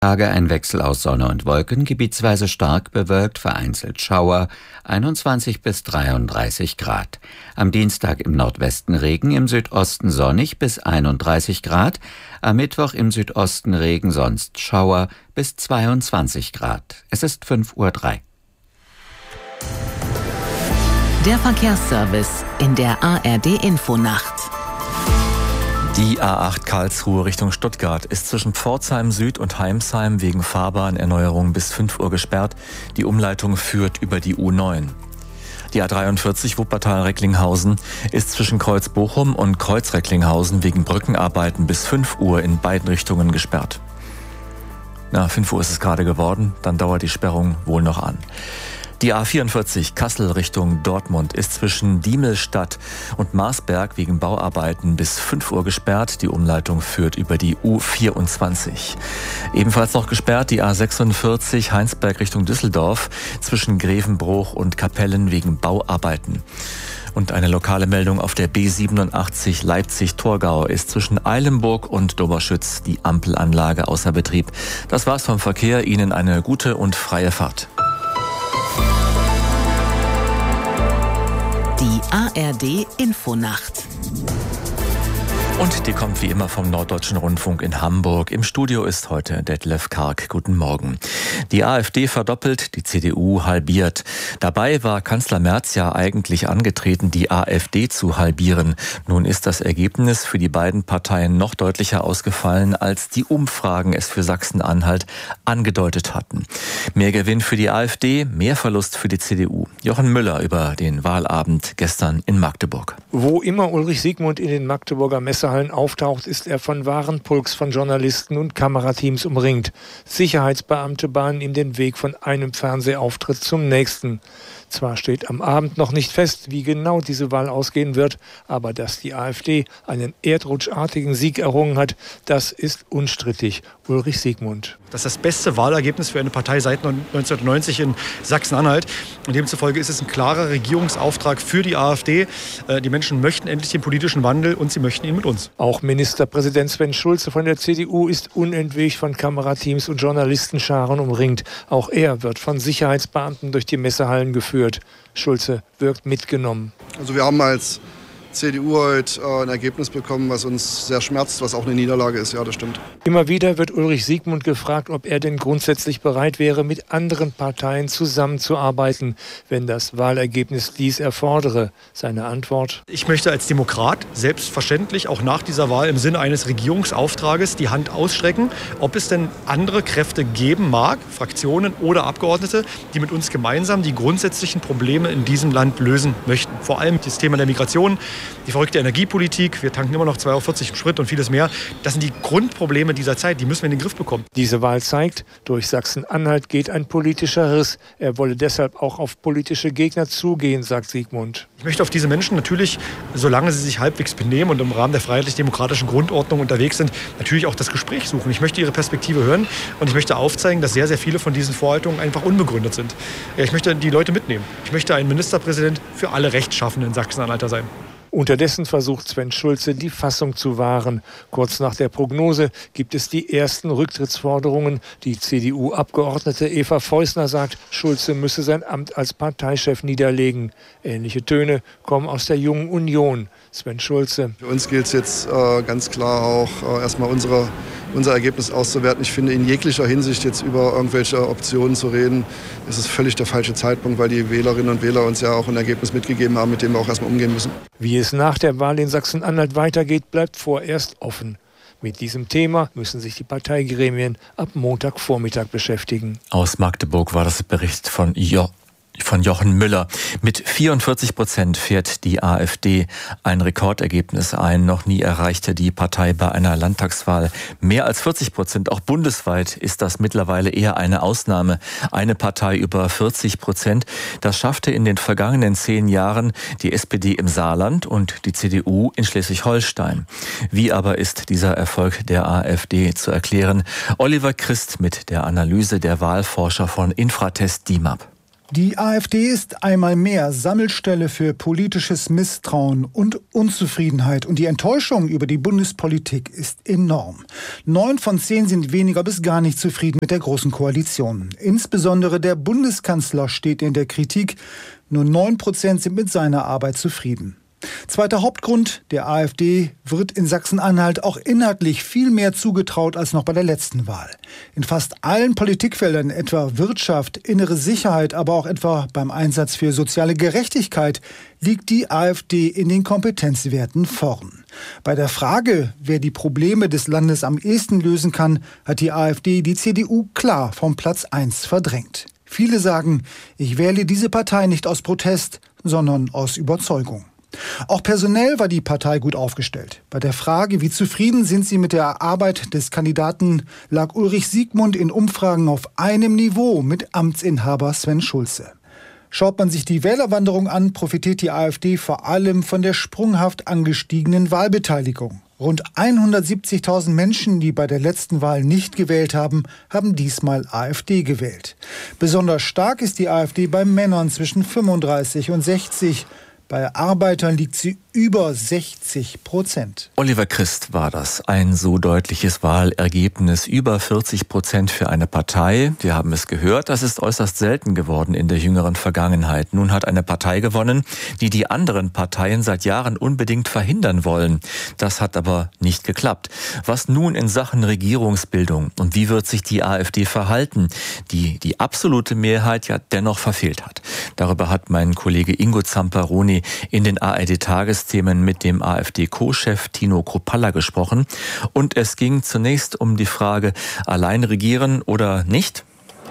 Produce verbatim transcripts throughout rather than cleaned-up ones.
Tage ein Wechsel aus Sonne und Wolken, gebietsweise stark bewölkt, vereinzelt Schauer, einundzwanzig bis dreiunddreißig Grad. Am Dienstag im Nordwesten Regen, im Südosten sonnig bis einunddreißig Grad. Am Mittwoch im Südosten Regen, sonst Schauer bis zweiundzwanzig Grad. Es ist fünf Uhr drei. Der Verkehrsservice in der A R D-Infonacht. Die A acht Karlsruhe Richtung Stuttgart ist zwischen Pforzheim Süd und Heimsheim wegen Fahrbahnerneuerung bis fünf Uhr gesperrt. Die Umleitung führt über die U neun. Die A dreiundvierzig Wuppertal-Recklinghausen ist zwischen Kreuz-Bochum und Kreuz-Recklinghausen wegen Brückenarbeiten bis fünf Uhr in beiden Richtungen gesperrt. Na, fünf Uhr ist es gerade geworden, dann dauert die Sperrung wohl noch an. Die A vierundvierzig Kassel Richtung Dortmund ist zwischen Diemelstadt und Marsberg wegen Bauarbeiten bis fünf Uhr gesperrt. Die Umleitung führt über die U vierundzwanzig. Ebenfalls noch gesperrt die A sechsundvierzig Heinsberg Richtung Düsseldorf zwischen Grevenbruch und Kapellen wegen Bauarbeiten. Und eine lokale Meldung auf der B siebenundachtzig Leipzig-Torgau ist zwischen Eilenburg und Doberschütz die Ampelanlage außer Betrieb. Das war's vom Verkehr. Ihnen eine gute und freie Fahrt. Die A R D-Infonacht. Und die kommt wie immer vom Norddeutschen Rundfunk in Hamburg. Im Studio ist heute Detlef Karg. Guten Morgen. Die AfD verdoppelt, die C D U halbiert. Dabei war Kanzler Merz ja eigentlich angetreten, die AfD zu halbieren. Nun ist das Ergebnis für die beiden Parteien noch deutlicher ausgefallen, als die Umfragen es für Sachsen-Anhalt angedeutet hatten. Mehr Gewinn für die AfD, mehr Verlust für die C D U. Jochen Müller über den Wahlabend gestern in Magdeburg. Wo immer Ulrich Siegmund in den Magdeburger Messehallen auftaucht, ist er von wahren Pulks von Journalisten und Kamerateams umringt. Sicherheitsbeamte bahnen ihm den Weg von einem Fernsehauftritt zum nächsten. Zwar steht am Abend noch nicht fest, wie genau diese Wahl ausgehen wird, aber dass die AfD einen erdrutschartigen Sieg errungen hat, das ist unstrittig. Ulrich Siegmund. Das ist das beste Wahlergebnis für eine Partei seit neunzehnhundertneunzig in Sachsen-Anhalt. Und demzufolge ist es ein klarer Regierungsauftrag für die AfD. Die Menschen möchten endlich den politischen Wandel und sie möchten ihn mit uns. Auch Ministerpräsident Sven Schulze von der C D U ist unentwegt von Kamerateams und Journalistenscharen umringt. Auch er wird von Sicherheitsbeamten durch die Messehallen geführt. Schulze wirkt mitgenommen. Also wir haben als C D U heute äh, ein Ergebnis bekommen, was uns sehr schmerzt, was auch eine Niederlage ist. Ja, das stimmt. Immer wieder wird Ulrich Siegmund gefragt, ob er denn grundsätzlich bereit wäre, mit anderen Parteien zusammenzuarbeiten, wenn das Wahlergebnis dies erfordere. Seine Antwort: Ich möchte als Demokrat selbstverständlich auch nach dieser Wahl im Sinne eines Regierungsauftrages die Hand ausstrecken, ob es denn andere Kräfte geben mag, Fraktionen oder Abgeordnete, die mit uns gemeinsam die grundsätzlichen Probleme in diesem Land lösen möchten. Vor allem das Thema der Migration, die verrückte Energiepolitik, wir tanken immer noch zwei Euro vierzig im Sprit und vieles mehr. Das sind die Grundprobleme dieser Zeit, die müssen wir in den Griff bekommen. Diese Wahl zeigt, durch Sachsen-Anhalt geht ein politischer Riss. Er wolle deshalb auch auf politische Gegner zugehen, sagt Siegmund. Ich möchte auf diese Menschen natürlich, solange sie sich halbwegs benehmen und im Rahmen der freiheitlich-demokratischen Grundordnung unterwegs sind, natürlich auch das Gespräch suchen. Ich möchte ihre Perspektive hören und ich möchte aufzeigen, dass sehr, sehr viele von diesen Vorhaltungen einfach unbegründet sind. Ich möchte die Leute mitnehmen. Ich möchte ein Ministerpräsident für alle Rechtschaffenden Sachsen-Anhalter sein. Unterdessen versucht Sven Schulze, die Fassung zu wahren. Kurz nach der Prognose gibt es die ersten Rücktrittsforderungen. Die C D U-Abgeordnete Eva Feusner sagt, Schulze müsse sein Amt als Parteichef niederlegen. Ähnliche Töne kommen aus der Jungen Union. Sven Schulze: Für uns gilt es jetzt äh, ganz klar auch äh, erstmal unsere, unser Ergebnis auszuwerten. Ich finde, in jeglicher Hinsicht jetzt über irgendwelche Optionen zu reden, ist es völlig der falsche Zeitpunkt, weil die Wählerinnen und Wähler uns ja auch ein Ergebnis mitgegeben haben, mit dem wir auch erstmal umgehen müssen. Wie es nach der Wahl in Sachsen-Anhalt weitergeht, bleibt vorerst offen. Mit diesem Thema müssen sich die Parteigremien ab Montagvormittag beschäftigen. Aus Magdeburg war das Bericht von Jo. Von Jochen Müller. Mit vierundvierzig Prozent fährt die AfD ein Rekordergebnis ein. Noch nie erreichte die Partei bei einer Landtagswahl mehr als vierzig Prozent. Auch bundesweit ist das mittlerweile eher eine Ausnahme. Eine Partei über vierzig Prozent. Das schaffte in den vergangenen zehn Jahren die S P D im Saarland und die C D U in Schleswig-Holstein. Wie aber ist dieser Erfolg der AfD zu erklären? Oliver Christ mit der Analyse der Wahlforscher von Infratest D I M A P. Die AfD ist einmal mehr Sammelstelle für politisches Misstrauen und Unzufriedenheit. Und die Enttäuschung über die Bundespolitik ist enorm. Neun von zehn sind weniger bis gar nicht zufrieden mit der Großen Koalition. Insbesondere der Bundeskanzler steht in der Kritik. Nur neun Prozent sind mit seiner Arbeit zufrieden. Zweiter Hauptgrund, der AfD wird in Sachsen-Anhalt auch inhaltlich viel mehr zugetraut als noch bei der letzten Wahl. In fast allen Politikfeldern, etwa Wirtschaft, innere Sicherheit, aber auch etwa beim Einsatz für soziale Gerechtigkeit, liegt die AfD in den Kompetenzwerten vorn. Bei der Frage, wer die Probleme des Landes am ehesten lösen kann, hat die AfD die C D U klar vom Platz eins verdrängt. Viele sagen, ich wähle diese Partei nicht aus Protest, sondern aus Überzeugung. Auch personell war die Partei gut aufgestellt. Bei der Frage, wie zufrieden sind sie mit der Arbeit des Kandidaten, lag Ulrich Siegmund in Umfragen auf einem Niveau mit Amtsinhaber Sven Schulze. Schaut man sich die Wählerwanderung an, profitiert die AfD vor allem von der sprunghaft angestiegenen Wahlbeteiligung. Rund hundertsiebzigtausend Menschen, die bei der letzten Wahl nicht gewählt haben, haben diesmal AfD gewählt. Besonders stark ist die AfD bei Männern zwischen fünfunddreißig und sechzig. Bei Arbeitern liegt sie über sechzig Prozent. Oliver Christ war das. Ein so deutliches Wahlergebnis. Über vierzig Prozent für eine Partei. Wir haben es gehört. Das ist äußerst selten geworden in der jüngeren Vergangenheit. Nun hat eine Partei gewonnen, die die anderen Parteien seit Jahren unbedingt verhindern wollen. Das hat aber nicht geklappt. Was nun in Sachen Regierungsbildung und wie wird sich die AfD verhalten, die die absolute Mehrheit ja dennoch verfehlt hat? Darüber hat mein Kollege Ingo Zamperoni in den A R D-Tagesthemen mit dem AfD-Co-Chef Tino Kruppalla gesprochen. Und es ging zunächst um die Frage, allein regieren oder nicht?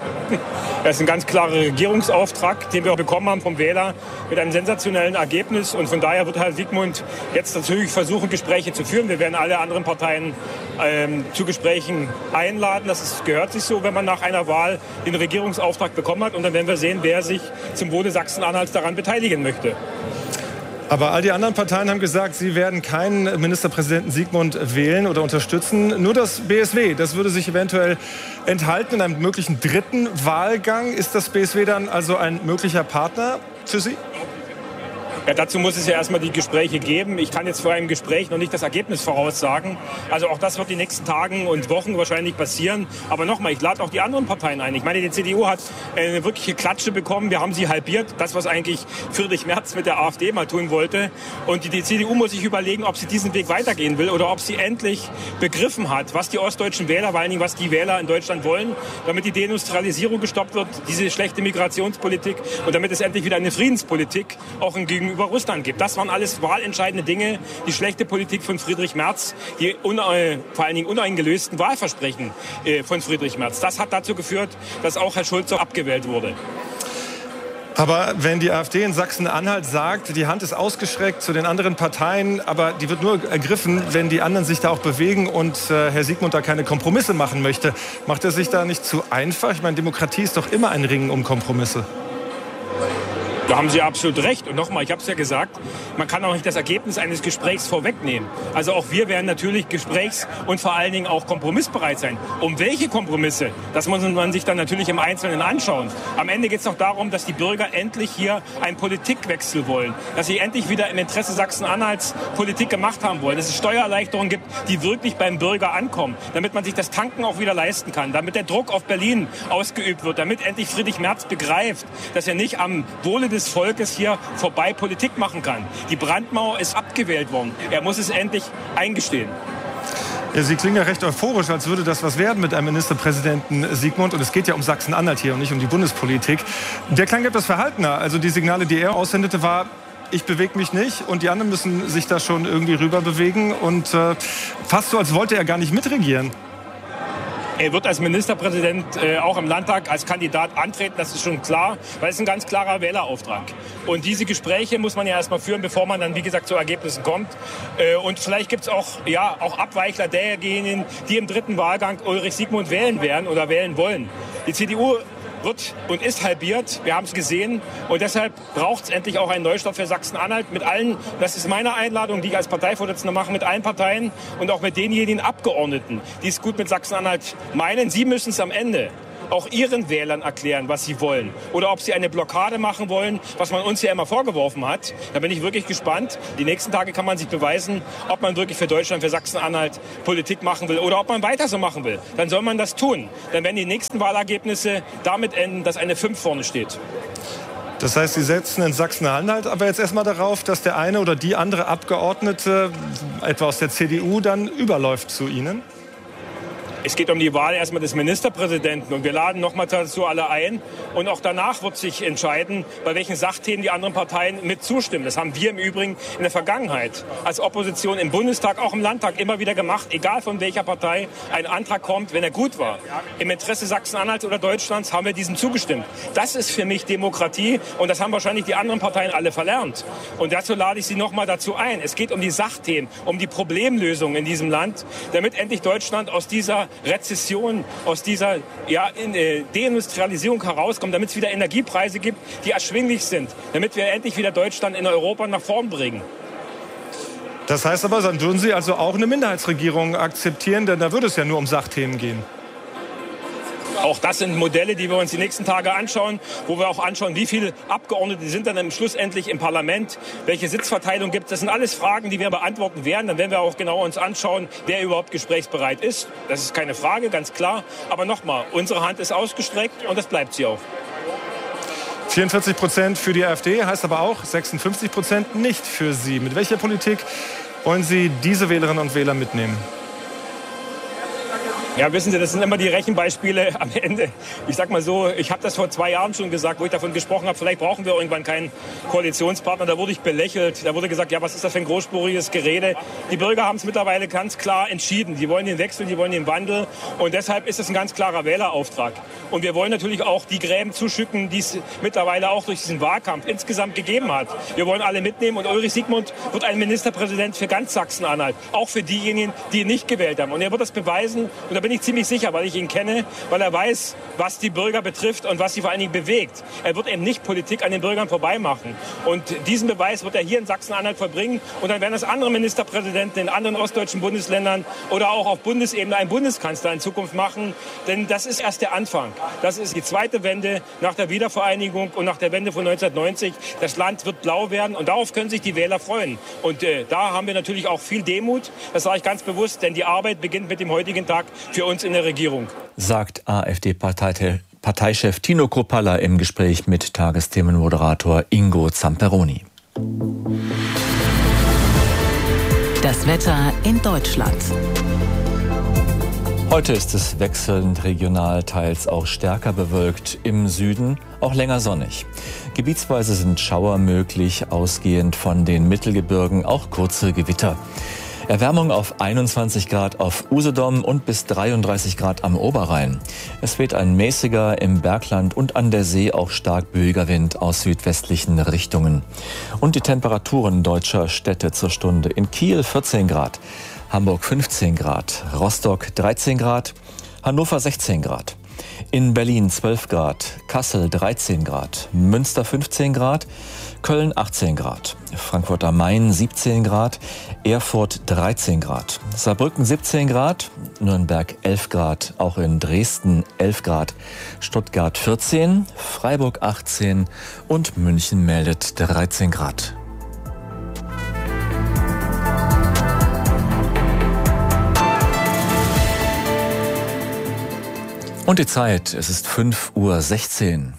Das ist ein ganz klarer Regierungsauftrag, den wir bekommen haben vom Wähler mit einem sensationellen Ergebnis. Und von daher wird Herr Siegmund jetzt natürlich versuchen, Gespräche zu führen. Wir werden alle anderen Parteien ähm, zu Gesprächen einladen. Das ist, gehört sich so, wenn man nach einer Wahl den Regierungsauftrag bekommen hat. Und dann werden wir sehen, wer sich zum Wohle Sachsen-Anhalts daran beteiligen möchte. Aber all die anderen Parteien haben gesagt, sie werden keinen Ministerpräsidenten Siegmund wählen oder unterstützen. Nur das B S W, das würde sich eventuell enthalten in einem möglichen dritten Wahlgang. Ist das B S W dann also ein möglicher Partner für Sie? Ja, dazu muss es ja erstmal die Gespräche geben. Ich kann jetzt vor einem Gespräch noch nicht das Ergebnis voraussagen. Also auch das wird die nächsten Tagen und Wochen wahrscheinlich passieren. Aber nochmal, ich lade auch die anderen Parteien ein. Ich meine, die C D U hat eine wirkliche Klatsche bekommen. Wir haben sie halbiert. Das, was eigentlich Friedrich Merz mit der AfD mal tun wollte. Und die, die C D U muss sich überlegen, ob sie diesen Weg weitergehen will oder ob sie endlich begriffen hat, was die ostdeutschen Wähler, vor allen Dingen was die Wähler in Deutschland wollen, damit die Deindustrialisierung gestoppt wird, diese schlechte Migrationspolitik und damit es endlich wieder eine Friedenspolitik auch im Gegenüber über Russland gibt. Das waren alles wahlentscheidende Dinge. Die schlechte Politik von Friedrich Merz, die une, vor allen Dingen uneingelösten Wahlversprechen äh, von Friedrich Merz. Das hat dazu geführt, dass auch Herr Schulze abgewählt wurde. Aber wenn die AfD in Sachsen-Anhalt sagt, die Hand ist ausgestreckt zu den anderen Parteien, aber die wird nur ergriffen, wenn die anderen sich da auch bewegen und äh, Herr Siegmund da keine Kompromisse machen möchte, macht er sich da nicht zu einfach? Ich meine, Demokratie ist doch immer ein Ringen um Kompromisse. Da haben Sie absolut recht. Und nochmal, ich habe es ja gesagt, man kann auch nicht das Ergebnis eines Gesprächs vorwegnehmen. Also auch wir werden natürlich gesprächs- und vor allen Dingen auch kompromissbereit sein. Um welche Kompromisse? Das muss man sich dann natürlich im Einzelnen anschauen. Am Ende geht es noch darum, dass die Bürger endlich hier einen Politikwechsel wollen. Dass sie endlich wieder im Interesse Sachsen-Anhalts Politik gemacht haben wollen. Dass es Steuererleichterungen gibt, die wirklich beim Bürger ankommen. Damit man sich das Tanken auch wieder leisten kann. Damit der Druck auf Berlin ausgeübt wird. Damit endlich Friedrich Merz begreift, dass er nicht am Wohle des Volkes hier vorbei Politik machen kann. Die Brandmauer ist abgewählt worden. Er muss es endlich eingestehen. Ja, Sie klingen ja recht euphorisch, als würde das was werden mit einem Ministerpräsidenten Siegmund. Und es geht ja um Sachsen-Anhalt hier und nicht um die Bundespolitik. Der klang etwas verhaltener. Also die Signale, die er aussendete, war, ich bewege mich nicht und die anderen müssen sich da schon irgendwie rüber bewegen. Und äh, fast so, als wollte er gar nicht mitregieren. Er wird als Ministerpräsident äh, auch im Landtag als Kandidat antreten, das ist schon klar, weil es ein ganz klarer Wählerauftrag. Und diese Gespräche muss man ja erstmal führen, bevor man dann, wie gesagt, zu Ergebnissen kommt. Äh, und vielleicht gibt es auch, ja, auch Abweichler derjenigen, die im dritten Wahlgang Ulrich Siegmund wählen werden oder wählen wollen. Die C D U wird und ist halbiert. Wir haben es gesehen. Und deshalb braucht es endlich auch einen Neustart für Sachsen-Anhalt mit allen, das ist meine Einladung, die ich als Parteivorsitzender mache, mit allen Parteien und auch mit denjenigen Abgeordneten, die es gut mit Sachsen-Anhalt meinen. Sie müssen es am Ende auch ihren Wählern erklären, was sie wollen. Oder ob sie eine Blockade machen wollen, was man uns ja immer vorgeworfen hat. Da bin ich wirklich gespannt. Die nächsten Tage kann man sich beweisen, ob man wirklich für Deutschland, für Sachsen-Anhalt Politik machen will oder ob man weiter so machen will. Dann soll man das tun. Dann werden die nächsten Wahlergebnisse damit enden, dass eine fünf vorne steht. Das heißt, Sie setzen in Sachsen-Anhalt aber jetzt erstmal darauf, dass der eine oder die andere Abgeordnete, etwa aus der C D U, dann überläuft zu Ihnen? Es geht um die Wahl erstmal des Ministerpräsidenten und wir laden nochmal dazu alle ein. Und auch danach wird sich entscheiden, bei welchen Sachthemen die anderen Parteien mit zustimmen. Das haben wir im Übrigen in der Vergangenheit als Opposition im Bundestag, auch im Landtag immer wieder gemacht, egal von welcher Partei ein Antrag kommt, wenn er gut war. Im Interesse Sachsen-Anhalts oder Deutschlands haben wir diesem zugestimmt. Das ist für mich Demokratie und das haben wahrscheinlich die anderen Parteien alle verlernt. Und dazu lade ich Sie nochmal dazu ein. Es geht um die Sachthemen, um die Problemlösung in diesem Land, damit endlich Deutschland aus dieser Rezession, aus dieser ja, in, äh, Deindustrialisierung herauskommt, damit es wieder Energiepreise gibt, die erschwinglich sind, damit wir endlich wieder Deutschland in Europa nach vorn bringen. Das heißt aber, dann würden Sie also auch eine Minderheitsregierung akzeptieren, denn da würde es ja nur um Sachthemen gehen. Auch das sind Modelle, die wir uns die nächsten Tage anschauen, wo wir auch anschauen, wie viele Abgeordnete sind dann schlussendlich im Parlament, welche Sitzverteilung gibt es. Das sind alles Fragen, die wir beantworten werden. Dann werden wir auch genau uns anschauen, wer überhaupt gesprächsbereit ist. Das ist keine Frage, ganz klar. Aber nochmal, unsere Hand ist ausgestreckt und das bleibt sie auch. vierundvierzig Prozent für die AfD heißt aber auch sechsundfünfzig Prozent nicht für Sie. Mit welcher Politik wollen Sie diese Wählerinnen und Wähler mitnehmen? Ja, wissen Sie, das sind immer die Rechenbeispiele am Ende. Ich sag mal so, ich habe das vor zwei Jahren schon gesagt, wo ich davon gesprochen habe, vielleicht brauchen wir irgendwann keinen Koalitionspartner. Da wurde ich belächelt. Da wurde gesagt, ja, was ist das für ein großspuriges Gerede? Die Bürger haben es mittlerweile ganz klar entschieden. Die wollen den Wechsel, die wollen den Wandel. Und deshalb ist es ein ganz klarer Wählerauftrag. Und wir wollen natürlich auch die Gräben zuschütten, die es mittlerweile auch durch diesen Wahlkampf insgesamt gegeben hat. Wir wollen alle mitnehmen. Und Ulrich Siegmund wird ein Ministerpräsident für ganz Sachsen-Anhalt. Auch für diejenigen, die ihn nicht gewählt haben. Und er wird das beweisen. Und da bin ich ziemlich sicher, weil ich ihn kenne, weil er weiß, was die Bürger betrifft und was sie vor allen Dingen bewegt. Er wird eben nicht Politik an den Bürgern vorbei machen. Und diesen Beweis wird er hier in Sachsen-Anhalt vollbringen. Und dann werden es andere Ministerpräsidenten in anderen ostdeutschen Bundesländern oder auch auf Bundesebene ein Bundeskanzler in Zukunft machen. Denn das ist erst der Anfang. Das ist die zweite Wende nach der Wiedervereinigung und nach der Wende von neunzehnhundertneunzig. Das Land wird blau werden und darauf können sich die Wähler freuen. Und äh, da haben wir natürlich auch viel Demut. Das sage ich ganz bewusst, denn die Arbeit beginnt mit dem heutigen Tag für uns in der Regierung. Sagt AfD-Parteichef Tino Kruppalla im Gespräch mit Tagesthemenmoderator Ingo Zamperoni. Das Wetter in Deutschland. Heute ist es wechselnd regional, teils auch stärker bewölkt. Im Süden auch länger sonnig. Gebietsweise sind Schauer möglich, ausgehend von den Mittelgebirgen auch kurze Gewitter. Erwärmung auf einundzwanzig Grad auf Usedom und bis dreiunddreißig Grad am Oberrhein. Es weht ein mäßiger, im Bergland und an der See auch stark böiger Wind aus südwestlichen Richtungen. Und die Temperaturen deutscher Städte zur Stunde: in Kiel vierzehn Grad, Hamburg fünfzehn Grad, Rostock dreizehn Grad, Hannover sechzehn Grad. In Berlin zwölf Grad, Kassel dreizehn Grad, Münster fünfzehn Grad, Köln achtzehn Grad, Frankfurt am Main siebzehn Grad, Erfurt dreizehn Grad, Saarbrücken siebzehn Grad, Nürnberg elf Grad, auch in Dresden elf Grad, Stuttgart vierzehn, Freiburg achtzehn und München meldet dreizehn Grad. Und die Zeit, es ist fünf Uhr sechzehn.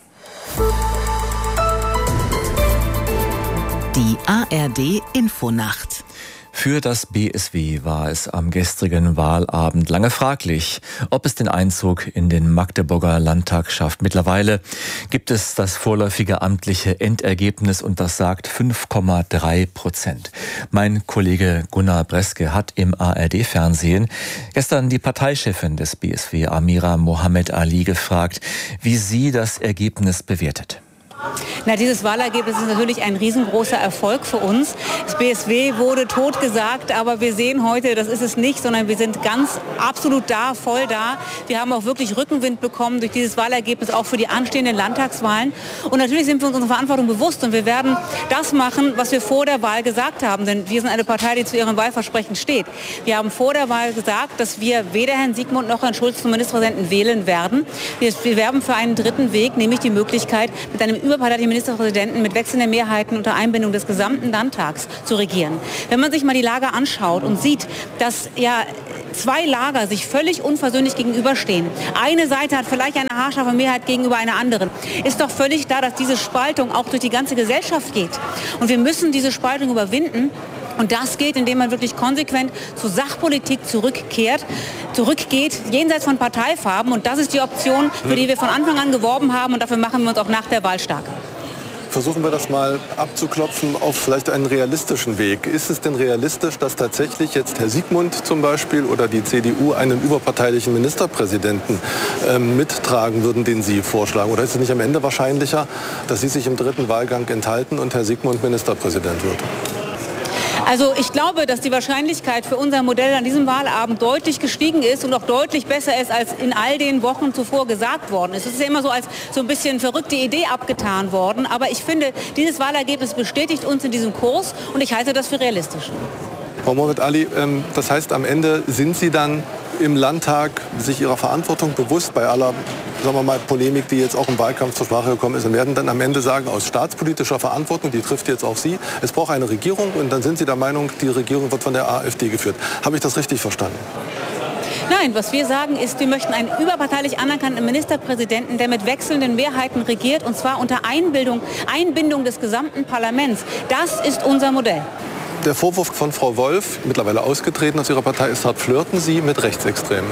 Die A R D-Infonacht. Für das B S W war es am gestrigen Wahlabend lange fraglich, ob es den Einzug in den Magdeburger Landtag schafft. Mittlerweile gibt es das vorläufige amtliche Endergebnis und das sagt fünf Komma drei Prozent. Mein Kollege Gunnar Breske hat im A R D-Fernsehen gestern die Parteichefin des B S W, Amira Mohammed Ali, gefragt, wie sie das Ergebnis bewertet. Na, dieses Wahlergebnis ist natürlich ein riesengroßer Erfolg für uns. Das B S W wurde totgesagt, aber wir sehen heute, das ist es nicht, sondern wir sind ganz absolut da, voll da. Wir haben auch wirklich Rückenwind bekommen durch dieses Wahlergebnis, auch für die anstehenden Landtagswahlen. Und natürlich sind wir uns unserer Verantwortung bewusst und wir werden das machen, was wir vor der Wahl gesagt haben. Denn wir sind eine Partei, die zu ihrem Wahlversprechen steht. Wir haben vor der Wahl gesagt, dass wir weder Herrn Siegmund noch Herrn Schulz zum Ministerpräsidenten wählen werden. Wir, wir werben für einen dritten Weg, nämlich die Möglichkeit, mit einem überparteilichen Ministerpräsidenten mit wechselnden Mehrheiten unter Einbindung des gesamten Landtags zu regieren. Wenn man sich mal die Lage anschaut und sieht, dass ja zwei Lager sich völlig unversöhnlich gegenüberstehen. Eine Seite hat vielleicht eine haarscharfe Mehrheit gegenüber einer anderen. Ist doch völlig klar, dass diese Spaltung auch durch die ganze Gesellschaft geht. Und wir müssen diese Spaltung überwinden. Und das geht, indem man wirklich konsequent zur Sachpolitik zurückkehrt, zurückgeht, jenseits von Parteifarben. Und das ist die Option, für die wir von Anfang an geworben haben. Und dafür machen wir uns auch nach der Wahl stark. Versuchen wir das mal abzuklopfen auf vielleicht einen realistischen Weg. Ist es denn realistisch, dass tatsächlich jetzt Herr Siegmund zum Beispiel oder die C D U einen überparteilichen Ministerpräsidenten ähm, mittragen würden, den Sie vorschlagen? Oder ist es nicht am Ende wahrscheinlicher, dass Sie sich im dritten Wahlgang enthalten und Herr Siegmund Ministerpräsident wird? Also ich glaube, dass die Wahrscheinlichkeit für unser Modell an diesem Wahlabend deutlich gestiegen ist und auch deutlich besser ist, als in all den Wochen zuvor gesagt worden ist. Es ist ja immer so als so ein bisschen verrückte Idee abgetan worden. Aber ich finde, dieses Wahlergebnis bestätigt uns in diesem Kurs und ich halte das für realistisch. Frau Mohamed Ali, ähm, das heißt, am Ende sind Sie dann im Landtag sich Ihrer Verantwortung bewusst bei aller, sagen wir mal, Polemik, die jetzt auch im Wahlkampf zur Sprache gekommen ist, und werden dann am Ende sagen, aus staatspolitischer Verantwortung, die trifft jetzt auch Sie, es braucht eine Regierung und dann sind Sie der Meinung, die Regierung wird von der AfD geführt. Habe ich das richtig verstanden? Nein, was wir sagen ist, wir möchten einen überparteilich anerkannten Ministerpräsidenten, der mit wechselnden Mehrheiten regiert, und zwar unter Einbindung, Einbindung des gesamten Parlaments. Das ist unser Modell. Der Vorwurf von Frau Wolf, mittlerweile ausgetreten aus Ihrer Partei, ist hart. Flirten Sie mit Rechtsextremen?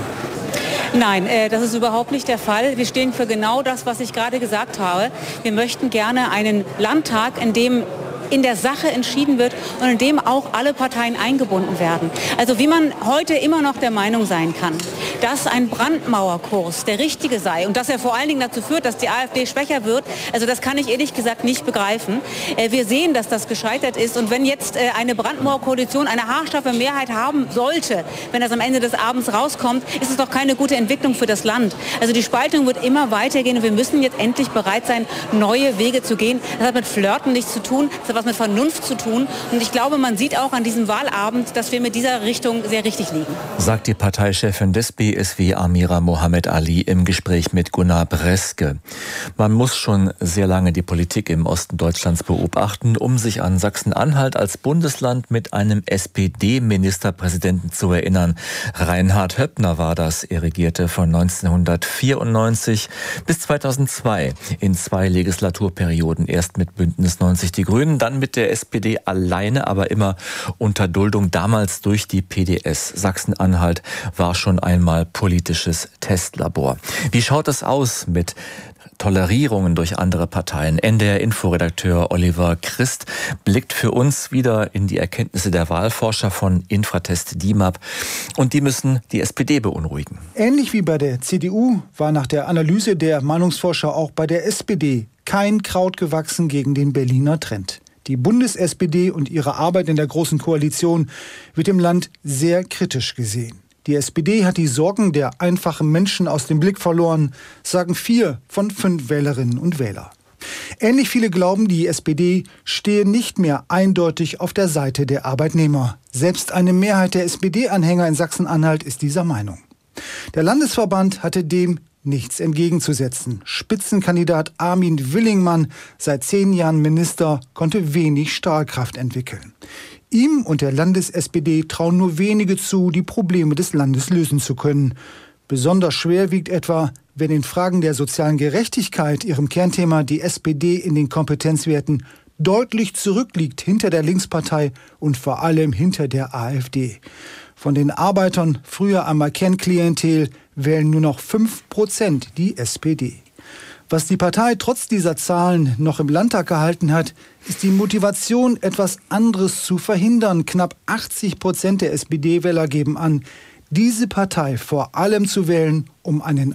Nein, äh, das ist überhaupt nicht der Fall. Wir stehen für genau das, was ich gerade gesagt habe. Wir möchten gerne einen Landtag, in dem in der Sache entschieden wird und in dem auch alle Parteien eingebunden werden. Also wie man heute immer noch der Meinung sein kann, dass ein Brandmauerkurs der richtige sei und dass er vor allen Dingen dazu führt, dass die AfD schwächer wird, also das kann ich ehrlich gesagt nicht begreifen. Äh, wir sehen, dass das gescheitert ist, und wenn jetzt äh, eine Brandmauerkoalition eine haarscharfe Mehrheit haben sollte, wenn das am Ende des Abends rauskommt, ist es doch keine gute Entwicklung für das Land. Also die Spaltung wird immer weitergehen und wir müssen jetzt endlich bereit sein, neue Wege zu gehen. Das hat mit Flirten nichts zu tun, das hat was mit Vernunft zu tun. Und ich glaube, man sieht auch an diesem Wahlabend, dass wir mit dieser Richtung sehr richtig liegen. Sagt die Parteichefin des B S W, Amira Mohamed Ali, im Gespräch mit Gunnar Breske. Man muss schon sehr lange die Politik im Osten Deutschlands beobachten, um sich an Sachsen-Anhalt als Bundesland mit einem S P D-Ministerpräsidenten zu erinnern. Reinhard Höppner war das. Er regierte von neunzehnhundertvierundneunzig bis zweitausendzwei in zwei Legislaturperioden. Erst mit Bündnis neunzig Die Grünen, dann mit der S P D alleine, aber immer unter Duldung, damals durch die P D S. Sachsen-Anhalt war schon einmal politisches Testlabor. Wie schaut es aus mit Tolerierungen durch andere Parteien? N D R-Inforedakteur Oliver Christ blickt für uns wieder in die Erkenntnisse der Wahlforscher von Infratest D I M A P, und die müssen die S P D beunruhigen. Ähnlich wie bei der C D U war nach der Analyse der Meinungsforscher auch bei der S P D kein Kraut gewachsen gegen den Berliner Trend. Die Bundes-S P D und ihre Arbeit in der Großen Koalition wird im Land sehr kritisch gesehen. Die S P D hat die Sorgen der einfachen Menschen aus dem Blick verloren, sagen vier von fünf Wählerinnen und Wählern. Ähnlich viele glauben, die S P D stehe nicht mehr eindeutig auf der Seite der Arbeitnehmer. Selbst eine Mehrheit der S P D-Anhänger in Sachsen-Anhalt ist dieser Meinung. Der Landesverband hatte dem nichts entgegenzusetzen. Spitzenkandidat Armin Willingmann, seit zehn Jahren Minister, konnte wenig Strahlkraft entwickeln. Ihm und der Landes-S P D trauen nur wenige zu, die Probleme des Landes lösen zu können. Besonders schwer wiegt etwa, wenn in Fragen der sozialen Gerechtigkeit, ihrem Kernthema, die S P D in den Kompetenzwerten deutlich zurückliegt hinter der Linkspartei und vor allem hinter der AfD. Von den Arbeitern, früher einmal Kernklientel, wählen nur noch fünf Prozent die S P D. Was die Partei trotz dieser Zahlen noch im Landtag gehalten hat, ist die Motivation, etwas anderes zu verhindern. Knapp achtzig Prozent der S P D-Wähler geben an, diese Partei vor allem zu wählen, um einen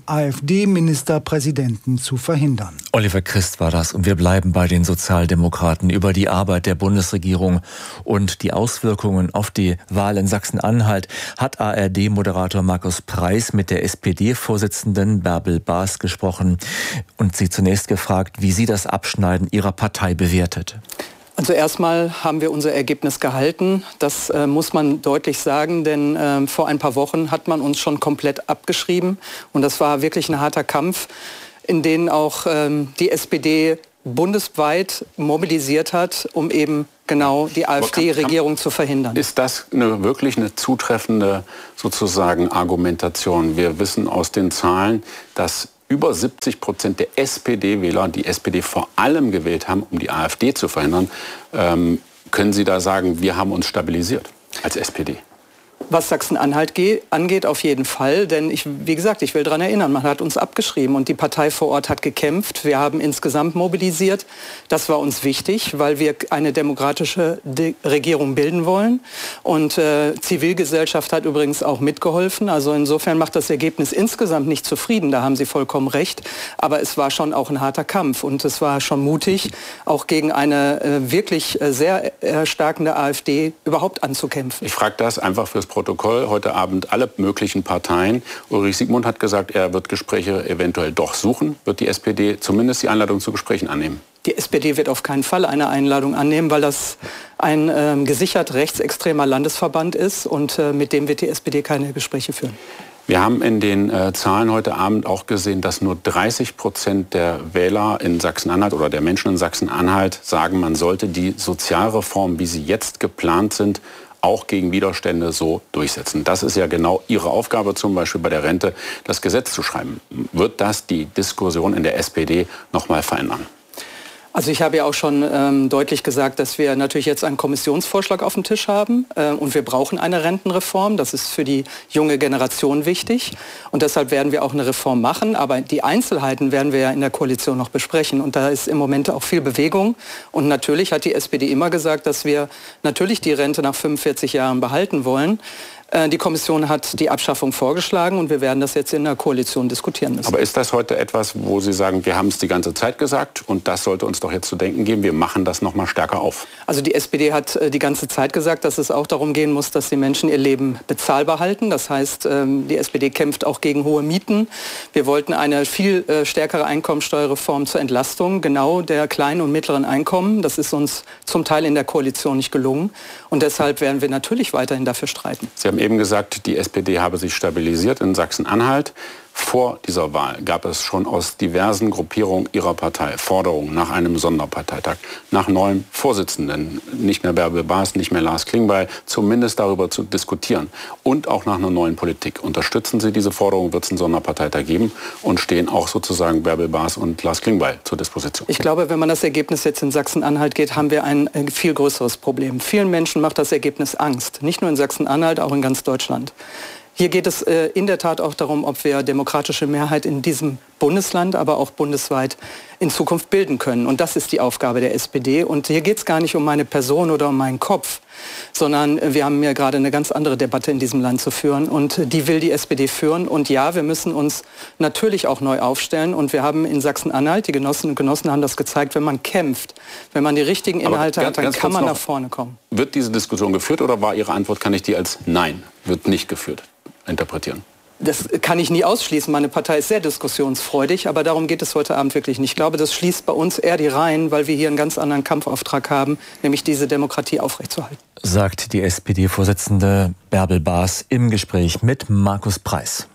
AfD-Ministerpräsidenten zu verhindern. Oliver Christ war das und wir bleiben bei den Sozialdemokraten. Über die Arbeit der Bundesregierung und die Auswirkungen auf die Wahl in Sachsen-Anhalt hat A R D-Moderator Markus Preiß mit der S P D-Vorsitzenden Bärbel Baas gesprochen und sie zunächst gefragt, wie sie das Abschneiden ihrer Partei bewertet. Also erstmal haben wir unser Ergebnis gehalten. Das äh, muss man deutlich sagen, denn äh, vor ein paar Wochen hat man uns schon komplett abgeschrieben. Und das war wirklich ein harter Kampf, in dem auch ähm, die S P D bundesweit mobilisiert hat, um eben genau die AfD-Regierung zu verhindern. Ist das eine, wirklich eine zutreffende sozusagen Argumentation? Wir wissen aus den Zahlen, dass über siebzig Prozent der S P D-Wähler die S P D vor allem gewählt haben, um die AfD zu verhindern. Ähm, können Sie da sagen, wir haben uns stabilisiert als S P D? Was Sachsen-Anhalt angeht, auf jeden Fall. Denn, ich, wie gesagt, ich will daran erinnern, man hat uns abgeschrieben und die Partei vor Ort hat gekämpft. Wir haben insgesamt mobilisiert. Das war uns wichtig, weil wir eine demokratische De- Regierung bilden wollen. Und äh, Zivilgesellschaft hat übrigens auch mitgeholfen. Also insofern macht das Ergebnis insgesamt nicht zufrieden. Da haben Sie vollkommen recht. Aber es war schon auch ein harter Kampf. Und es war schon mutig, auch gegen eine äh, wirklich äh, sehr erstarkende AfD überhaupt anzukämpfen. Ich frage das einfach fürs Protokoll. Heute Abend alle möglichen Parteien. Ulrich Siegmund hat gesagt, er wird Gespräche eventuell doch suchen. Wird die S P D zumindest die Einladung zu Gesprächen annehmen? Die S P D wird auf keinen Fall eine Einladung annehmen, weil das ein äh, gesichert rechtsextremer Landesverband ist. Und äh, mit dem wird die S P D keine Gespräche führen. Wir haben in den äh, Zahlen heute Abend auch gesehen, dass nur dreißig Prozent der Wähler in Sachsen-Anhalt oder der Menschen in Sachsen-Anhalt sagen, man sollte die Sozialreformen, wie sie jetzt geplant sind, auch gegen Widerstände so durchsetzen. Das ist ja genau Ihre Aufgabe, zum Beispiel bei der Rente, das Gesetz zu schreiben. Wird das die Diskussion in der S P D noch mal verändern? Also ich habe ja auch schon ähm, deutlich gesagt, dass wir natürlich jetzt einen Kommissionsvorschlag auf dem Tisch haben äh, und wir brauchen eine Rentenreform. Das ist für die junge Generation wichtig und deshalb werden wir auch eine Reform machen. Aber die Einzelheiten werden wir ja in der Koalition noch besprechen und da ist im Moment auch viel Bewegung. Und natürlich hat die S P D immer gesagt, dass wir natürlich die Rente nach fünfundvierzig Jahren behalten wollen. Die Kommission hat die Abschaffung vorgeschlagen und wir werden das jetzt in der Koalition diskutieren müssen. Aber ist das heute etwas, wo Sie sagen, wir haben es die ganze Zeit gesagt und das sollte uns doch jetzt zu denken geben, wir machen das noch mal stärker auf? Also die S P D hat die ganze Zeit gesagt, dass es auch darum gehen muss, dass die Menschen ihr Leben bezahlbar halten. Das heißt, die S P D kämpft auch gegen hohe Mieten. Wir wollten eine viel stärkere Einkommensteuerreform zur Entlastung, genau der kleinen und mittleren Einkommen. Das ist uns zum Teil in der Koalition nicht gelungen und deshalb werden wir natürlich weiterhin dafür streiten. Sie haben eben gesagt, die S P D habe sich stabilisiert in Sachsen-Anhalt. Vor dieser Wahl gab es schon aus diversen Gruppierungen Ihrer Partei Forderungen nach einem Sonderparteitag, nach neuem Vorsitzenden, nicht mehr Bärbel Baas, nicht mehr Lars Klingbeil, zumindest darüber zu diskutieren und auch nach einer neuen Politik. Unterstützen Sie diese Forderung, wird es einen Sonderparteitag geben und stehen auch sozusagen Bärbel Baas und Lars Klingbeil zur Disposition? Ich glaube, wenn man das Ergebnis jetzt in Sachsen-Anhalt geht, haben wir ein viel größeres Problem. Vielen Menschen macht das Ergebnis Angst, nicht nur in Sachsen-Anhalt, auch in ganz Deutschland. Hier geht es äh, in der Tat auch darum, ob wir demokratische Mehrheit in diesem Bundesland, aber auch bundesweit in Zukunft bilden können. Und das ist die Aufgabe der S P D. Und hier geht es gar nicht um meine Person oder um meinen Kopf, sondern wir haben ja gerade eine ganz andere Debatte in diesem Land zu führen. Und die will die S P D führen. Und ja, wir müssen uns natürlich auch neu aufstellen. Und wir haben in Sachsen-Anhalt, die Genossinnen und Genossen haben das gezeigt, wenn man kämpft, wenn man die richtigen Inhalte ganz, hat, dann kann man noch, nach vorne kommen. Wird diese Diskussion geführt oder war Ihre Antwort, kann ich die als Nein, wird nicht geführt, interpretieren? Das kann ich nie ausschließen. Meine Partei ist sehr diskussionsfreudig, aber darum geht es heute Abend wirklich nicht. Ich glaube, das schließt bei uns eher die Reihen, weil wir hier einen ganz anderen Kampfauftrag haben, nämlich diese Demokratie aufrechtzuerhalten. Sagt die S P D-Vorsitzende Bärbel Baas im Gespräch mit Markus Preiß.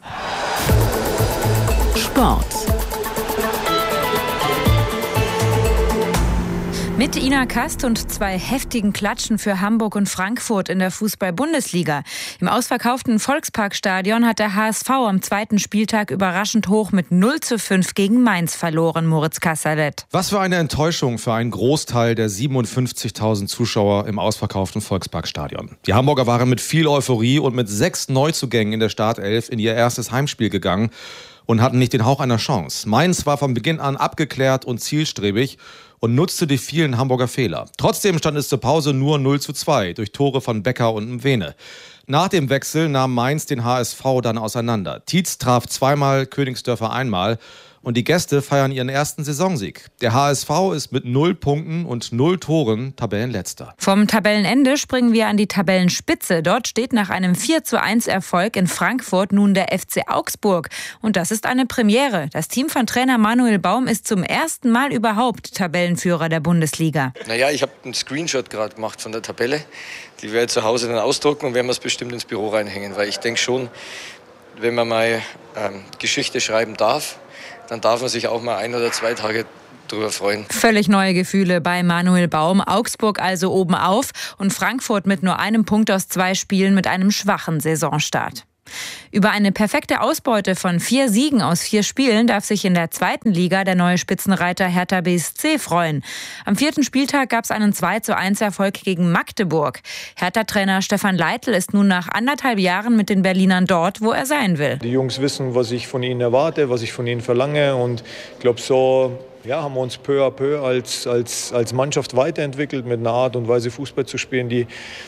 Sport. Mit Ina Kast und zwei heftigen Klatschen für Hamburg und Frankfurt in der Fußball-Bundesliga. Im ausverkauften Volksparkstadion hat der H S V am zweiten Spieltag überraschend hoch mit null zu fünf gegen Mainz verloren, Moritz Kasserlet. Was für eine Enttäuschung für einen Großteil der siebenundfünfzigtausend Zuschauer im ausverkauften Volksparkstadion. Die Hamburger waren mit viel Euphorie und mit sechs Neuzugängen in der Startelf in ihr erstes Heimspiel gegangen. und hatten nicht den Hauch einer Chance. Mainz war von Beginn an abgeklärt und zielstrebig und nutzte die vielen Hamburger Fehler. Trotzdem stand es zur Pause nur null zu zwei durch Tore von Becker und Mwene. Nach dem Wechsel nahm Mainz den H S V dann auseinander. Tietz traf zweimal, Königsdörfer einmal. Und die Gäste feiern ihren ersten Saisonsieg. Der H S V ist mit null Punkten und null Toren Tabellenletzter. Vom Tabellenende springen wir an die Tabellenspitze. Dort steht nach einem vier zu eins Erfolg in Frankfurt nun der F C Augsburg. Und das ist eine Premiere. Das Team von Trainer Manuel Baum ist zum ersten Mal überhaupt Tabellenführer der Bundesliga. Naja, ich habe einen Screenshot gerade gemacht von der Tabelle. Die werde ich zu Hause dann ausdrucken und werden wir es bestimmt ins Büro reinhängen. Weil ich denke schon, wenn man mal ähm, Geschichte schreiben darf, dann darf man sich auch mal ein oder zwei Tage drüber freuen. Völlig neue Gefühle bei Manuel Baum. Augsburg also oben auf und Frankfurt mit nur einem Punkt aus zwei Spielen mit einem schwachen Saisonstart. Über eine perfekte Ausbeute von vier Siegen aus vier Spielen darf sich in der zweiten Liga der neue Spitzenreiter Hertha B S C freuen. Am vierten Spieltag gab es einen zwei zu eins Erfolg gegen Magdeburg. Hertha-Trainer Stefan Leitl ist nun nach anderthalb Jahren mit den Berlinern dort, wo er sein will. Die Jungs wissen, was ich von ihnen erwarte, was ich von ihnen verlange, und ich glaube, so ja, haben wir uns peu à peu als, als, als Mannschaft weiterentwickelt mit einer Art und Weise Fußball zu spielen, die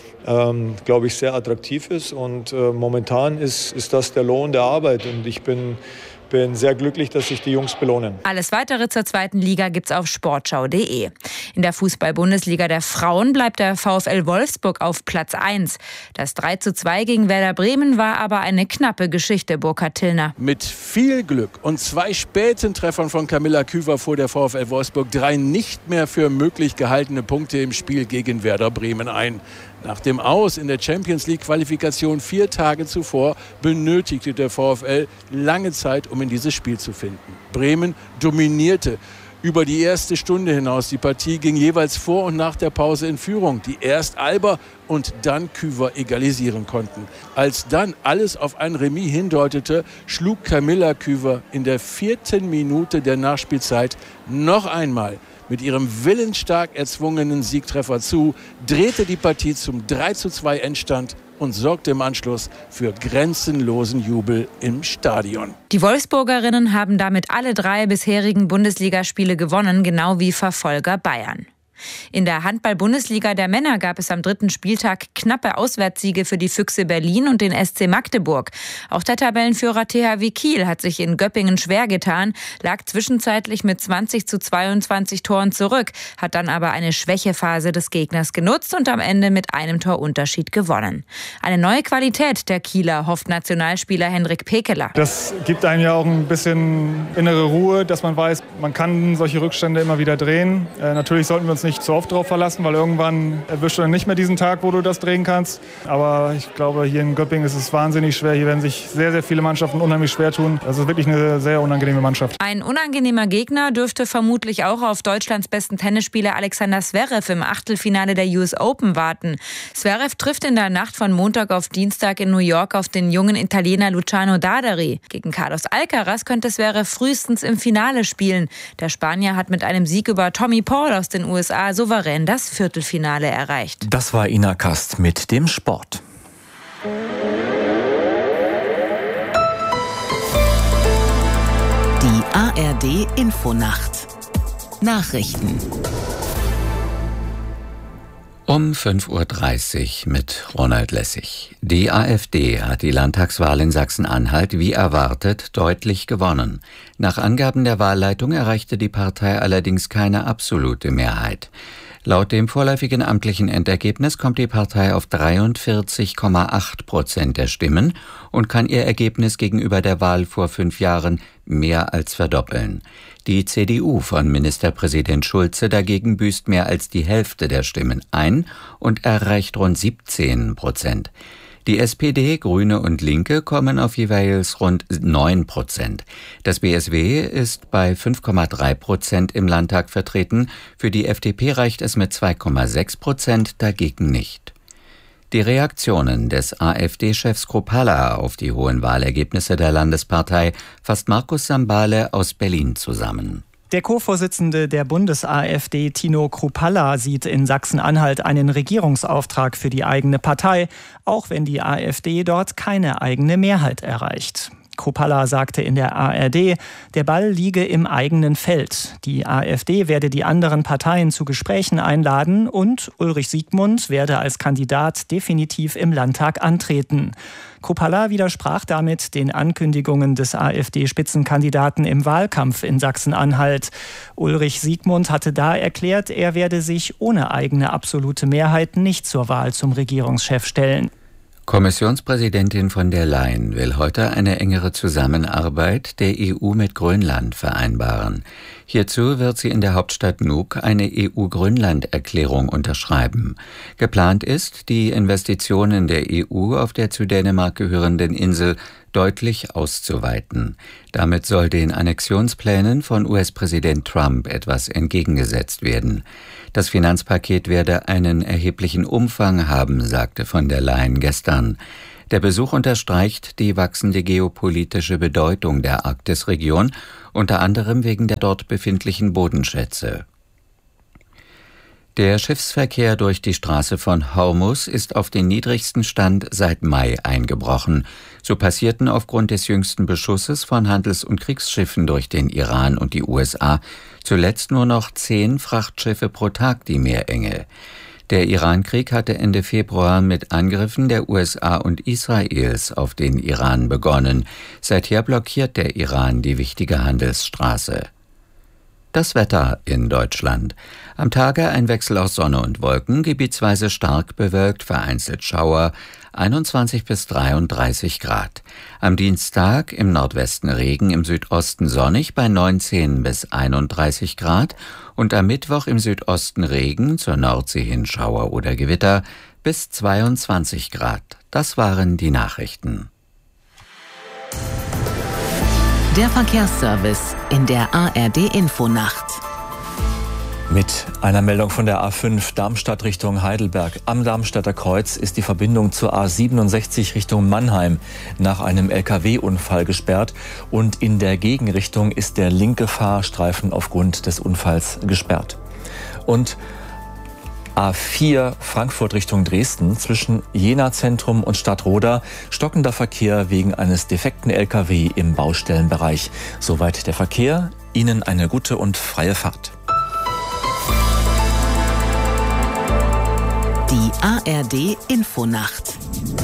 Ähm, glaube ich, sehr attraktiv ist, und äh, momentan ist, ist das der Lohn der Arbeit, und ich bin, bin sehr glücklich, dass sich die Jungs belohnen. Alles Weitere zur zweiten Liga gibt's auf sportschau punkt de. In der Fußball-Bundesliga der Frauen bleibt der VfL Wolfsburg auf Platz eins. Das drei zu zwei gegen Werder Bremen war aber eine knappe Geschichte, Burkhard Tillner. Mit viel Glück und zwei späten Treffern von Camilla Küver fuhr der VfL Wolfsburg drei nicht mehr für möglich gehaltene Punkte im Spiel gegen Werder Bremen ein. Nach dem Aus in der Champions-League-Qualifikation vier Tage zuvor benötigte der VfL lange Zeit, um in dieses Spiel zu finden. Bremen dominierte über die erste Stunde hinaus. Die Partie ging jeweils vor und nach der Pause in Führung, die erst Alba und dann Küver egalisieren konnten. Als dann alles auf ein Remis hindeutete, schlug Camilla Küver in der vierten Minute der Nachspielzeit noch einmal mit ihrem willensstark erzwungenen Siegtreffer zu, drehte die Partie zum drei zu zwei Endstand und sorgte im Anschluss für grenzenlosen Jubel im Stadion. Die Wolfsburgerinnen haben damit alle drei bisherigen Bundesligaspiele gewonnen, genau wie Verfolger Bayern. In der Handball-Bundesliga der Männer gab es am dritten Spieltag knappe Auswärtssiege für die Füchse Berlin und den S C Magdeburg. Auch der Tabellenführer T H W Kiel hat sich in Göppingen schwer getan, lag zwischenzeitlich mit zwanzig zu zweiundzwanzig Toren zurück, hat dann aber eine Schwächephase des Gegners genutzt und am Ende mit einem Torunterschied gewonnen. Eine neue Qualität der Kieler hofft Nationalspieler Henrik Pekeler. Das gibt einem ja auch ein bisschen innere Ruhe, dass man weiß, man kann solche Rückstände immer wieder drehen. Äh, natürlich sollten wir uns nicht zu oft drauf verlassen, weil irgendwann erwischt du dann nicht mehr diesen Tag, wo du das drehen kannst. Aber ich glaube, hier in Göppingen ist es wahnsinnig schwer. Hier werden sich sehr, sehr viele Mannschaften unheimlich schwer tun. Das ist wirklich eine sehr unangenehme Mannschaft. Ein unangenehmer Gegner dürfte vermutlich auch auf Deutschlands besten Tennisspieler Alexander Zverev im Achtelfinale der U S Open warten. Zverev trifft in der Nacht von Montag auf Dienstag in New York auf den jungen Italiener Luciano Dadari. Gegen Carlos Alcaraz könnte Zverev frühestens im Finale spielen. Der Spanier hat mit einem Sieg über Tommy Paul aus den U S A souverän das Viertelfinale erreicht. Das war Ina Kast mit dem Sport. Die A R D Infonacht. Nachrichten. Um fünf Uhr dreißig mit Ronald Lessig. Die AfD hat die Landtagswahl in Sachsen-Anhalt wie erwartet deutlich gewonnen. Nach Angaben der Wahlleitung erreichte die Partei allerdings keine absolute Mehrheit. Laut dem vorläufigen amtlichen Endergebnis kommt die Partei auf dreiundvierzig Komma acht Prozent der Stimmen und kann ihr Ergebnis gegenüber der Wahl vor fünf Jahren mehr als verdoppeln. Die C D U von Ministerpräsident Schulze dagegen büßt mehr als die Hälfte der Stimmen ein und erreicht rund siebzehn Prozent. Die S P D, Grüne und Linke kommen auf jeweils rund neun Prozent. Das B S W ist bei fünf Komma drei Prozent im Landtag vertreten. Für die F D P reicht es mit zwei Komma sechs Prozent, dagegen nicht. Die Reaktionen des AfD-Chefs Kruppalla auf die hohen Wahlergebnisse der Landespartei fasst Markus Sambale aus Berlin zusammen. Der Co-Vorsitzende der Bundes-AfD, Tino Kruppalla, sieht in Sachsen-Anhalt einen Regierungsauftrag für die eigene Partei, auch wenn die AfD dort keine eigene Mehrheit erreicht. Kruppalla sagte in der A R D, der Ball liege im eigenen Feld. Die AfD werde die anderen Parteien zu Gesprächen einladen und Ulrich Siegmund werde als Kandidat definitiv im Landtag antreten. Kruppalla widersprach damit den Ankündigungen des AfD-Spitzenkandidaten im Wahlkampf in Sachsen-Anhalt. Ulrich Siegmund hatte da erklärt, er werde sich ohne eigene absolute Mehrheit nicht zur Wahl zum Regierungschef stellen. Kommissionspräsidentin von der Leyen will heute eine engere Zusammenarbeit der E U mit Grönland vereinbaren. Hierzu wird sie in der Hauptstadt Nuuk eine E U-Grönland-Erklärung unterschreiben. Geplant ist, die Investitionen der E U auf der zu Dänemark gehörenden Insel deutlich auszuweiten. Damit soll den Annexionsplänen von U S-Präsident Trump etwas entgegengesetzt werden. Das Finanzpaket werde einen erheblichen Umfang haben, sagte von der Leyen gestern. Der Besuch unterstreicht die wachsende geopolitische Bedeutung der Arktisregion, unter anderem wegen der dort befindlichen Bodenschätze. Der Schiffsverkehr durch die Straße von Hormuz ist auf den niedrigsten Stand seit Mai eingebrochen. So passierten aufgrund des jüngsten Beschusses von Handels- und Kriegsschiffen durch den Iran und die U S A zuletzt nur noch zehn Frachtschiffe pro Tag die Meerenge. Der Irankrieg hatte Ende Februar mit Angriffen der U S A und Israels auf den Iran begonnen. Seither blockiert der Iran die wichtige Handelsstraße. Das Wetter in Deutschland. Am Tage ein Wechsel aus Sonne und Wolken, gebietsweise stark bewölkt, vereinzelt Schauer, einundzwanzig bis dreiunddreißig Grad. Am Dienstag im Nordwesten Regen, im Südosten sonnig bei neunzehn bis einunddreißig Grad und am Mittwoch im Südosten Regen, zur Nordsee hin Schauer oder Gewitter bis zweiundzwanzig Grad. Das waren die Nachrichten. Der Verkehrsservice in der A R D-Infonacht. Mit einer Meldung von der A fünf Darmstadt Richtung Heidelberg. Am Darmstädter Kreuz ist die Verbindung zur A siebenundsechzig Richtung Mannheim nach einem L K W-Unfall gesperrt und in der Gegenrichtung ist der linke Fahrstreifen aufgrund des Unfalls gesperrt. Und A vier Frankfurt Richtung Dresden zwischen Jena Zentrum und Stadtroda stockender Verkehr wegen eines defekten L K W im Baustellenbereich. Soweit der Verkehr. Ihnen eine gute und freie Fahrt. Die A R D-Infonacht.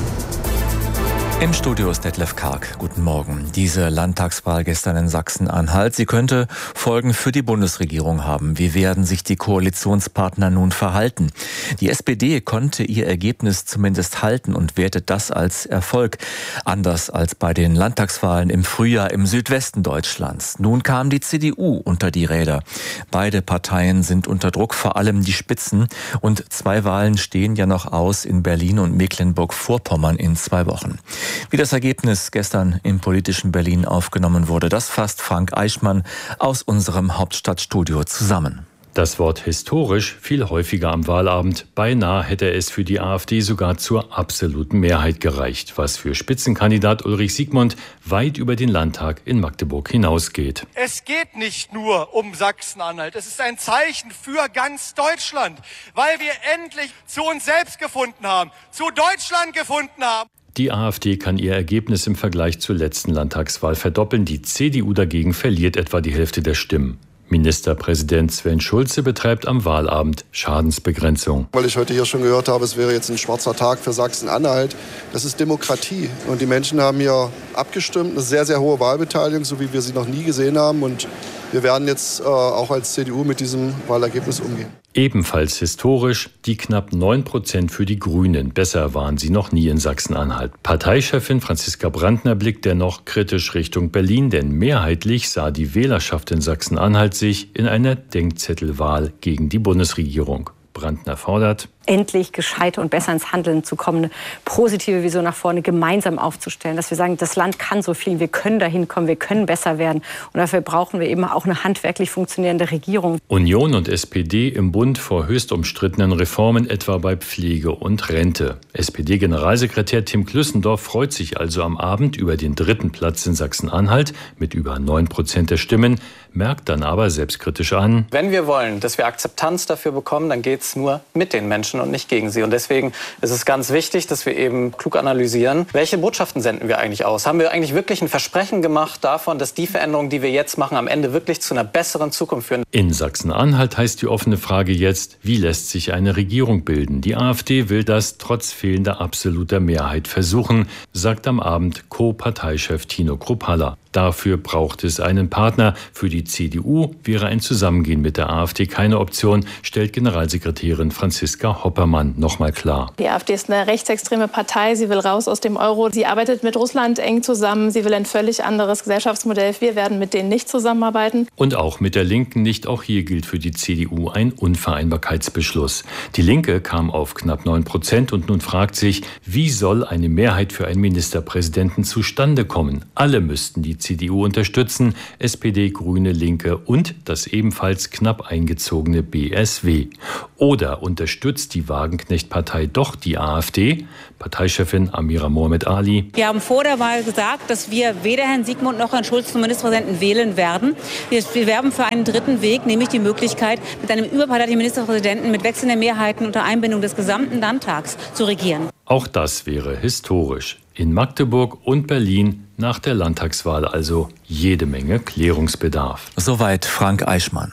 Im Studio ist Detlef Karg. Guten Morgen. Diese Landtagswahl gestern in Sachsen-Anhalt, sie könnte Folgen für die Bundesregierung haben. Wie werden sich die Koalitionspartner nun verhalten? Die S P D konnte ihr Ergebnis zumindest halten und wertet das als Erfolg. Anders als bei den Landtagswahlen im Frühjahr im Südwesten Deutschlands. Nun kam die C D U unter die Räder. Beide Parteien sind unter Druck, vor allem die Spitzen. Und zwei Wahlen stehen ja noch aus in Berlin und Mecklenburg-Vorpommern in zwei Wochen. Wie das Ergebnis gestern im politischen Berlin aufgenommen wurde, das fasst Frank Eichmann aus unserem Hauptstadtstudio zusammen. Das Wort historisch fiel häufiger am Wahlabend. Beinahe hätte es für die AfD sogar zur absoluten Mehrheit gereicht, was für Spitzenkandidat Ulrich Siegmund weit über den Landtag in Magdeburg hinausgeht. Es geht nicht nur um Sachsen-Anhalt. Es ist ein Zeichen für ganz Deutschland, weil wir endlich zu uns selbst gefunden haben, zu Deutschland gefunden haben. Die AfD kann ihr Ergebnis im Vergleich zur letzten Landtagswahl verdoppeln. Die C D U dagegen verliert etwa die Hälfte der Stimmen. Ministerpräsident Sven Schulze betreibt am Wahlabend Schadensbegrenzung. Weil ich heute hier schon gehört habe, es wäre jetzt ein schwarzer Tag für Sachsen-Anhalt. Das ist Demokratie. Und die Menschen haben hier abgestimmt. Eine sehr, sehr hohe Wahlbeteiligung, so wie wir sie noch nie gesehen haben. Und wir werden jetzt äh, auch als C D U mit diesem Wahlergebnis umgehen. Ebenfalls historisch die knapp neun Prozent für die Grünen. Besser waren sie noch nie in Sachsen-Anhalt. Parteichefin Franziska Brandner blickt dennoch kritisch Richtung Berlin, denn mehrheitlich sah die Wählerschaft in Sachsen-Anhalt sich in einer Denkzettelwahl gegen die Bundesregierung. Brandner fordert, endlich gescheiter und besser ins Handeln zu kommen, eine positive Vision nach vorne gemeinsam aufzustellen, dass wir sagen, das Land kann so viel, wir können dahin kommen, wir können besser werden und dafür brauchen wir eben auch eine handwerklich funktionierende Regierung. Union und S P D im Bund vor höchst umstrittenen Reformen, etwa bei Pflege und Rente. S P D-Generalsekretär Tim Klüssendorf freut sich also am Abend über den dritten Platz in Sachsen-Anhalt mit über neun Prozent der Stimmen, merkt dann aber selbstkritisch an: Wenn wir wollen, dass wir Akzeptanz dafür bekommen, dann geht es nur mit den Menschen Menschen und nicht gegen sie. Und deswegen ist es ganz wichtig, dass wir eben klug analysieren, welche Botschaften senden wir eigentlich aus? Haben wir eigentlich wirklich ein Versprechen gemacht davon, dass die Veränderungen, die wir jetzt machen, am Ende wirklich zu einer besseren Zukunft führen? In Sachsen-Anhalt heißt die offene Frage jetzt, wie lässt sich eine Regierung bilden? Die AfD will das trotz fehlender absoluter Mehrheit versuchen, sagt am Abend Co-Parteichef Tino Kruppalla. Dafür braucht es einen Partner. Für die C D U wäre ein Zusammengehen mit der AfD keine Option, stellt Generalsekretärin Franziska Hoppermann nochmal klar. Die AfD ist eine rechtsextreme Partei. Sie will raus aus dem Euro. Sie arbeitet mit Russland eng zusammen. Sie will ein völlig anderes Gesellschaftsmodell. Wir werden mit denen nicht zusammenarbeiten. Und auch mit der Linken nicht. Auch hier gilt für die C D U ein Unvereinbarkeitsbeschluss. Die Linke kam auf knapp neun Prozent und nun fragt sich, wie soll eine Mehrheit für einen Ministerpräsidenten zustande kommen? Alle müssten die C D U unterstützen, S P D, Grüne, Linke und das ebenfalls knapp eingezogene B S W. Oder unterstützt die Wagenknecht-Partei doch die AfD? Parteichefin Amira Mohamed Ali. Wir haben vor der Wahl gesagt, dass wir weder Herrn Siegmund noch Herrn Schulz zum Ministerpräsidenten wählen werden. Wir, wir werben für einen dritten Weg, nämlich die Möglichkeit, mit einem überparteilichen Ministerpräsidenten mit wechselnden Mehrheiten unter Einbindung des gesamten Landtags zu regieren. Auch das wäre historisch. In Magdeburg und Berlin nach der Landtagswahl also jede Menge Klärungsbedarf. Soweit Frank Eichmann.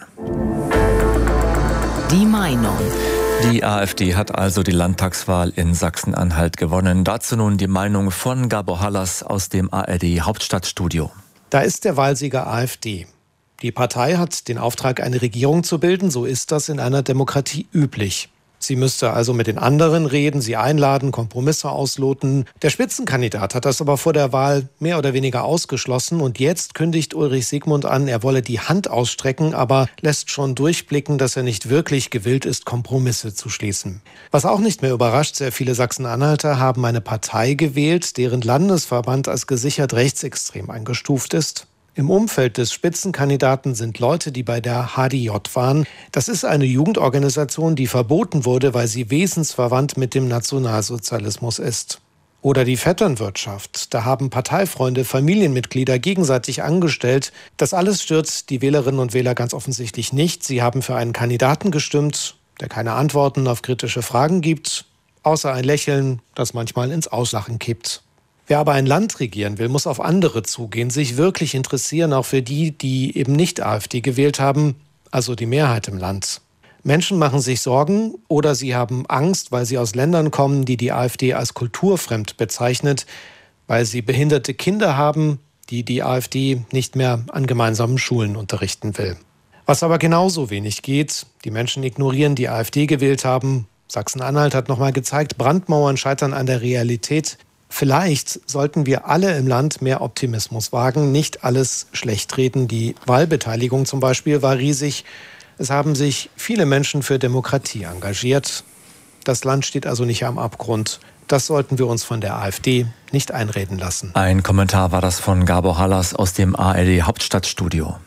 Die Meinung. Die AfD hat also die Landtagswahl in Sachsen-Anhalt gewonnen. Dazu nun die Meinung von Gabor Hallas aus dem A R D-Hauptstadtstudio. Da ist der Wahlsieger AfD. Die Partei hat den Auftrag, eine Regierung zu bilden. So ist das in einer Demokratie üblich. Sie müsste also mit den anderen reden, sie einladen, Kompromisse ausloten. Der Spitzenkandidat hat das aber vor der Wahl mehr oder weniger ausgeschlossen. Und jetzt kündigt Ulrich Siegmund an, er wolle die Hand ausstrecken, aber lässt schon durchblicken, dass er nicht wirklich gewillt ist, Kompromisse zu schließen. Was auch nicht mehr überrascht, sehr viele Sachsen-Anhalter haben eine Partei gewählt, deren Landesverband als gesichert rechtsextrem eingestuft ist. Im Umfeld des Spitzenkandidaten sind Leute, die bei der H D J waren. Das ist eine Jugendorganisation, die verboten wurde, weil sie wesensverwandt mit dem Nationalsozialismus ist. Oder die Vetternwirtschaft. Da haben Parteifreunde Familienmitglieder gegenseitig angestellt. Das alles stört die Wählerinnen und Wähler ganz offensichtlich nicht. Sie haben für einen Kandidaten gestimmt, der keine Antworten auf kritische Fragen gibt, außer ein Lächeln, das manchmal ins Auslachen kippt. Wer aber ein Land regieren will, muss auf andere zugehen, sich wirklich interessieren, auch für die, die eben nicht AfD gewählt haben, also die Mehrheit im Land. Menschen machen sich Sorgen oder sie haben Angst, weil sie aus Ländern kommen, die die AfD als kulturfremd bezeichnet, weil sie behinderte Kinder haben, die die AfD nicht mehr an gemeinsamen Schulen unterrichten will. Was aber genauso wenig geht, die Menschen ignorieren, die AfD gewählt haben. Sachsen-Anhalt hat nochmal gezeigt, Brandmauern scheitern an der Realität. Vielleicht sollten wir alle im Land mehr Optimismus wagen, nicht alles schlecht reden. Die Wahlbeteiligung zum Beispiel war riesig. Es haben sich viele Menschen für Demokratie engagiert. Das Land steht also nicht am Abgrund. Das sollten wir uns von der AfD nicht einreden lassen. Ein Kommentar war das von Gabor Hallas aus dem A R D-Hauptstadtstudio.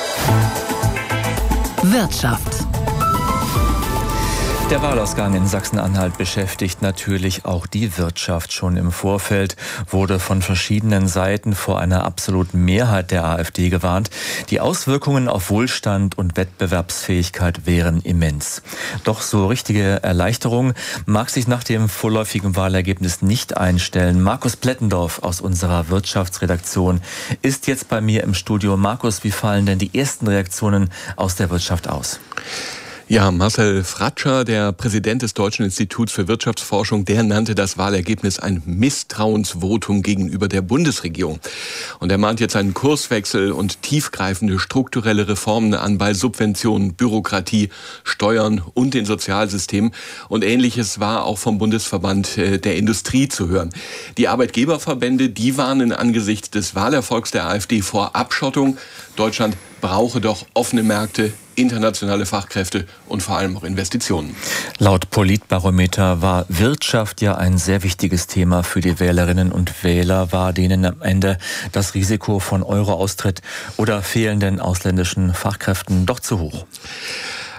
Wirtschaft. Der Wahlausgang in Sachsen-Anhalt beschäftigt natürlich auch die Wirtschaft. Schon im Vorfeld wurde von verschiedenen Seiten vor einer absoluten Mehrheit der AfD gewarnt. Die Auswirkungen auf Wohlstand und Wettbewerbsfähigkeit wären immens. Doch so richtige Erleichterung mag sich nach dem vorläufigen Wahlergebnis nicht einstellen. Markus Plettendorf aus unserer Wirtschaftsredaktion ist jetzt bei mir im Studio. Markus, wie fallen denn die ersten Reaktionen aus der Wirtschaft aus? Ja, Marcel Fratscher, der Präsident des Deutschen Instituts für Wirtschaftsforschung, der nannte das Wahlergebnis ein Misstrauensvotum gegenüber der Bundesregierung. Und er mahnt jetzt einen Kurswechsel und tiefgreifende strukturelle Reformen an bei Subventionen, Bürokratie, Steuern und den Sozialsystemen. Und Ähnliches war auch vom Bundesverband der Industrie zu hören. Die Arbeitgeberverbände, die warnen angesichts des Wahlerfolgs der AfD vor Abschottung. Deutschland brauche doch offene Märkte, internationale Fachkräfte und vor allem auch Investitionen. Laut Politbarometer war Wirtschaft ja ein sehr wichtiges Thema für die Wählerinnen und Wähler. War denen am Ende das Risiko von Euro-Austritt oder fehlenden ausländischen Fachkräften doch zu hoch?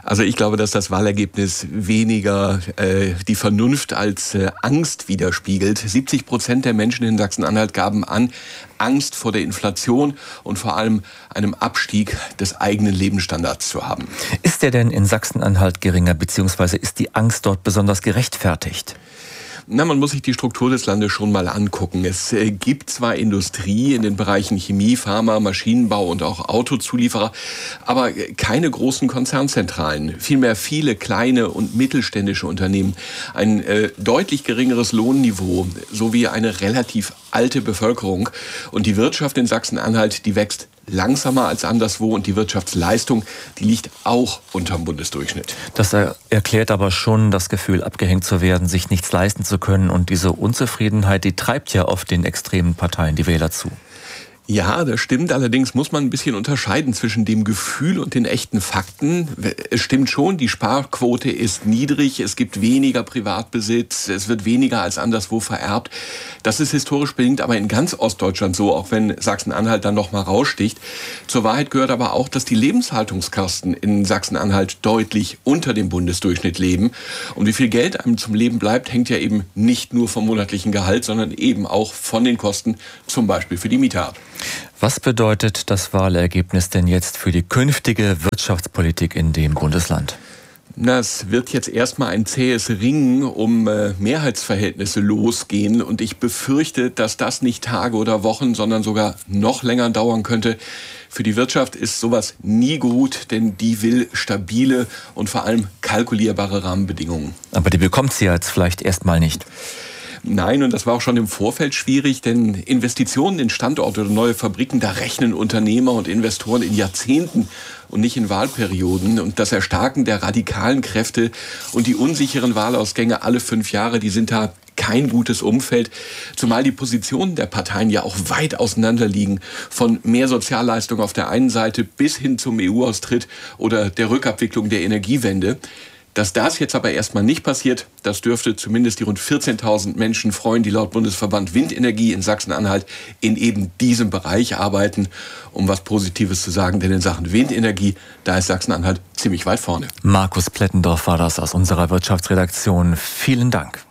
Also ich glaube, dass das Wahlergebnis weniger äh, die Vernunft als äh, Angst widerspiegelt. siebzig Prozent der Menschen in Sachsen-Anhalt gaben an, Angst vor der Inflation und vor allem einem Abstieg des eigenen Lebensstandards zu haben. Ist der denn in Sachsen-Anhalt geringer, beziehungsweise ist die Angst dort besonders gerechtfertigt? Na, man muss sich die Struktur des Landes schon mal angucken. Es äh, gibt zwar Industrie in den Bereichen Chemie, Pharma, Maschinenbau und auch Autozulieferer, aber keine großen Konzernzentralen. Vielmehr viele kleine und mittelständische Unternehmen. Ein äh, deutlich geringeres Lohnniveau sowie eine relativ alte Bevölkerung. Und die Wirtschaft in Sachsen-Anhalt, die wächst langsamer als anderswo und die Wirtschaftsleistung, die liegt auch unterm Bundesdurchschnitt. Das er erklärt aber schon das Gefühl, abgehängt zu werden, sich nichts leisten zu können, und diese Unzufriedenheit, die treibt ja oft den extremen Parteien die Wähler zu. Ja, das stimmt. Allerdings muss man ein bisschen unterscheiden zwischen dem Gefühl und den echten Fakten. Es stimmt schon, die Sparquote ist niedrig, es gibt weniger Privatbesitz, es wird weniger als anderswo vererbt. Das ist historisch bedingt aber in ganz Ostdeutschland so, auch wenn Sachsen-Anhalt dann noch mal raussticht. Zur Wahrheit gehört aber auch, dass die Lebenshaltungskosten in Sachsen-Anhalt deutlich unter dem Bundesdurchschnitt leben. Und wie viel Geld einem zum Leben bleibt, hängt ja eben nicht nur vom monatlichen Gehalt, sondern eben auch von den Kosten, zum Beispiel für die Miete ab. Was bedeutet das Wahlergebnis denn jetzt für die künftige Wirtschaftspolitik in dem Bundesland? Na, es wird jetzt erstmal ein zähes Ringen um äh, Mehrheitsverhältnisse losgehen. Und ich befürchte, dass das nicht Tage oder Wochen, sondern sogar noch länger dauern könnte. Für die Wirtschaft ist sowas nie gut, denn die will stabile und vor allem kalkulierbare Rahmenbedingungen. Aber die bekommt sie jetzt vielleicht erstmal nicht. Nein, und das war auch schon im Vorfeld schwierig, denn Investitionen in Standorte oder neue Fabriken, da rechnen Unternehmer und Investoren in Jahrzehnten und nicht in Wahlperioden. Und das Erstarken der radikalen Kräfte und die unsicheren Wahlausgänge alle fünf Jahre, die sind da kein gutes Umfeld, zumal die Positionen der Parteien ja auch weit auseinander liegen. Von mehr Sozialleistung auf der einen Seite bis hin zum E U-Austritt oder der Rückabwicklung der Energiewende. Dass das jetzt aber erstmal nicht passiert, das dürfte zumindest die rund vierzehntausend Menschen freuen, die laut Bundesverband Windenergie in Sachsen-Anhalt in eben diesem Bereich arbeiten. Um was Positives zu sagen, denn in Sachen Windenergie, da ist Sachsen-Anhalt ziemlich weit vorne. Markus Plettendorf war das aus unserer Wirtschaftsredaktion. Vielen Dank.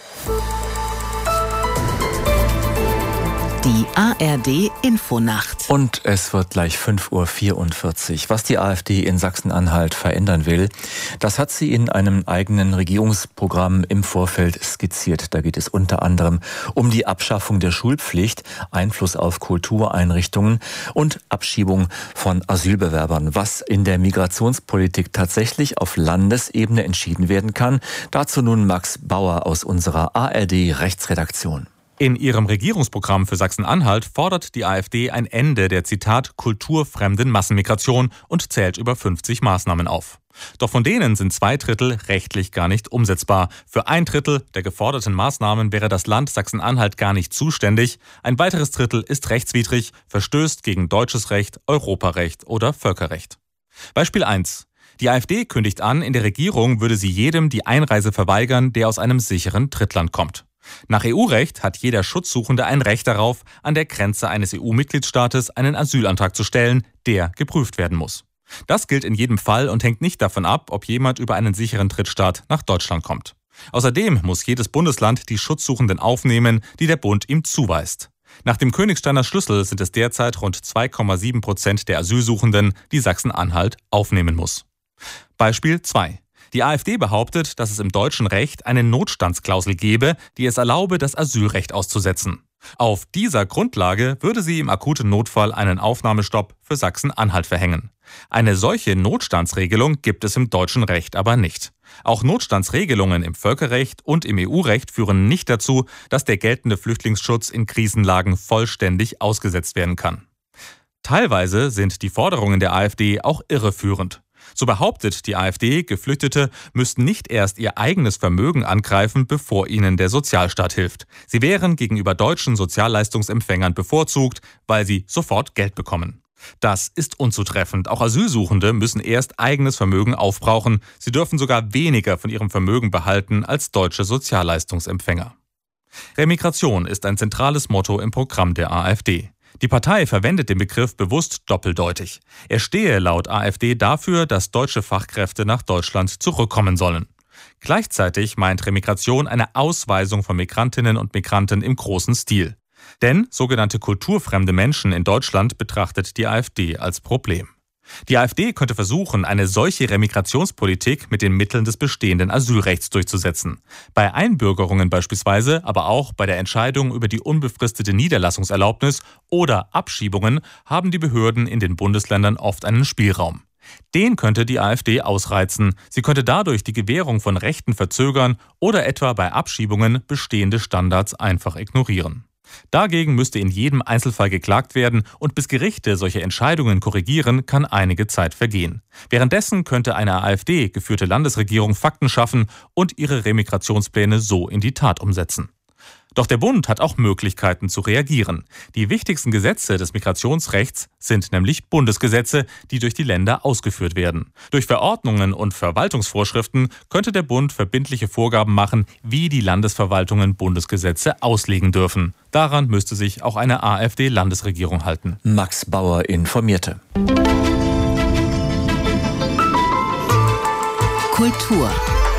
Die A R D-Infonacht. Und es wird gleich fünf Uhr vierundvierzig. Was die AfD in Sachsen-Anhalt verändern will, das hat sie in einem eigenen Regierungsprogramm im Vorfeld skizziert. Da geht es unter anderem um die Abschaffung der Schulpflicht, Einfluss auf Kultureinrichtungen und Abschiebung von Asylbewerbern. Was in der Migrationspolitik tatsächlich auf Landesebene entschieden werden kann, dazu nun Max Bauer aus unserer A R D-Rechtsredaktion. In ihrem Regierungsprogramm für Sachsen-Anhalt fordert die AfD ein Ende der, Zitat, kulturfremden Massenmigration und zählt über fünfzig Maßnahmen auf. Doch von denen sind zwei Drittel rechtlich gar nicht umsetzbar. Für ein Drittel der geforderten Maßnahmen wäre das Land Sachsen-Anhalt gar nicht zuständig. Ein weiteres Drittel ist rechtswidrig, verstößt gegen deutsches Recht, Europarecht oder Völkerrecht. Beispiel eins. Die AfD kündigt an, in der Regierung würde sie jedem die Einreise verweigern, der aus einem sicheren Drittland kommt. Nach E U-Recht hat jeder Schutzsuchende ein Recht darauf, an der Grenze eines E U-Mitgliedstaates einen Asylantrag zu stellen, der geprüft werden muss. Das gilt in jedem Fall und hängt nicht davon ab, ob jemand über einen sicheren Drittstaat nach Deutschland kommt. Außerdem muss jedes Bundesland die Schutzsuchenden aufnehmen, die der Bund ihm zuweist. Nach dem Königsteiner Schlüssel sind es derzeit rund zwei Komma sieben Prozent der Asylsuchenden, die Sachsen-Anhalt aufnehmen muss. Beispiel zwei. Die AfD behauptet, dass es im deutschen Recht eine Notstandsklausel gebe, die es erlaube, das Asylrecht auszusetzen. Auf dieser Grundlage würde sie im akuten Notfall einen Aufnahmestopp für Sachsen-Anhalt verhängen. Eine solche Notstandsregelung gibt es im deutschen Recht aber nicht. Auch Notstandsregelungen im Völkerrecht und im E U-Recht führen nicht dazu, dass der geltende Flüchtlingsschutz in Krisenlagen vollständig ausgesetzt werden kann. Teilweise sind die Forderungen der AfD auch irreführend. So behauptet die AfD, Geflüchtete müssten nicht erst ihr eigenes Vermögen angreifen, bevor ihnen der Sozialstaat hilft. Sie wären gegenüber deutschen Sozialleistungsempfängern bevorzugt, weil sie sofort Geld bekommen. Das ist unzutreffend. Auch Asylsuchende müssen erst eigenes Vermögen aufbrauchen. Sie dürfen sogar weniger von ihrem Vermögen behalten als deutsche Sozialleistungsempfänger. Remigration ist ein zentrales Motto im Programm der AfD. Die Partei verwendet den Begriff bewusst doppeldeutig. Er stehe laut AfD dafür, dass deutsche Fachkräfte nach Deutschland zurückkommen sollen. Gleichzeitig meint Remigration eine Ausweisung von Migrantinnen und Migranten im großen Stil. Denn sogenannte kulturfremde Menschen in Deutschland betrachtet die AfD als Problem. Die AfD könnte versuchen, eine solche Remigrationspolitik mit den Mitteln des bestehenden Asylrechts durchzusetzen. Bei Einbürgerungen beispielsweise, aber auch bei der Entscheidung über die unbefristete Niederlassungserlaubnis oder Abschiebungen haben die Behörden in den Bundesländern oft einen Spielraum. Den könnte die AfD ausreizen. Sie könnte dadurch die Gewährung von Rechten verzögern oder etwa bei Abschiebungen bestehende Standards einfach ignorieren. Dagegen müsste in jedem Einzelfall geklagt werden und bis Gerichte solche Entscheidungen korrigieren, kann einige Zeit vergehen. Währenddessen könnte eine AfD-geführte Landesregierung Fakten schaffen und ihre Remigrationspläne so in die Tat umsetzen. Doch der Bund hat auch Möglichkeiten zu reagieren. Die wichtigsten Gesetze des Migrationsrechts sind nämlich Bundesgesetze, die durch die Länder ausgeführt werden. Durch Verordnungen und Verwaltungsvorschriften könnte der Bund verbindliche Vorgaben machen, wie die Landesverwaltungen Bundesgesetze auslegen dürfen. Daran müsste sich auch eine AfD-Landesregierung halten. Max Bauer informierte. Kultur.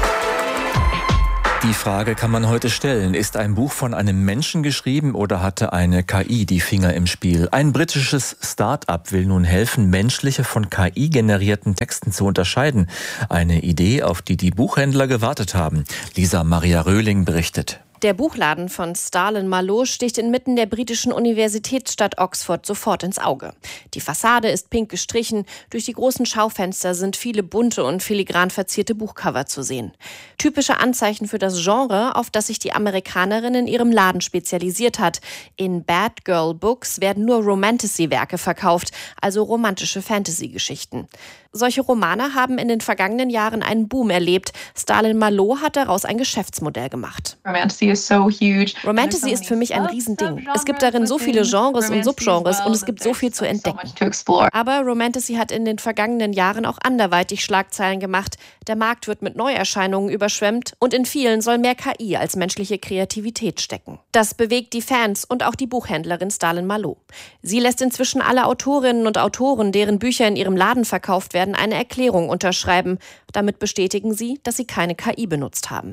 Die Frage kann man heute stellen. Ist ein Buch von einem Menschen geschrieben oder hatte eine K I die Finger im Spiel? Ein britisches Start-up will nun helfen, menschliche von K I-generierten Texten zu unterscheiden. Eine Idee, auf die die Buchhändler gewartet haben. Lisa Maria Röhling berichtet. Der Buchladen von Starlin Malo sticht inmitten der britischen Universitätsstadt Oxford sofort ins Auge. Die Fassade ist pink gestrichen, durch die großen Schaufenster sind viele bunte und filigran verzierte Buchcover zu sehen. Typische Anzeichen für das Genre, auf das sich die Amerikanerin in ihrem Laden spezialisiert hat. In Bad Girl Books werden nur Romantasy-Werke verkauft, also romantische Fantasy-Geschichten. Solche Romane haben in den vergangenen Jahren einen Boom erlebt. Starlin Malo hat daraus ein Geschäftsmodell gemacht. Romantasy is so huge. Romantasy ist für mich ein Riesending. Es gibt darin so viele Genres und Subgenres und es gibt so viel zu entdecken. Aber Romantasy hat in den vergangenen Jahren auch anderweitig Schlagzeilen gemacht. Der Markt wird mit Neuerscheinungen überschwemmt und in vielen soll mehr K I als menschliche Kreativität stecken. Das bewegt die Fans und auch die Buchhändlerin Starlin Malo. Sie lässt inzwischen alle Autorinnen und Autoren, deren Bücher in ihrem Laden verkauft werden, eine Erklärung unterschreiben. Damit bestätigen sie, dass sie keine K I benutzt haben.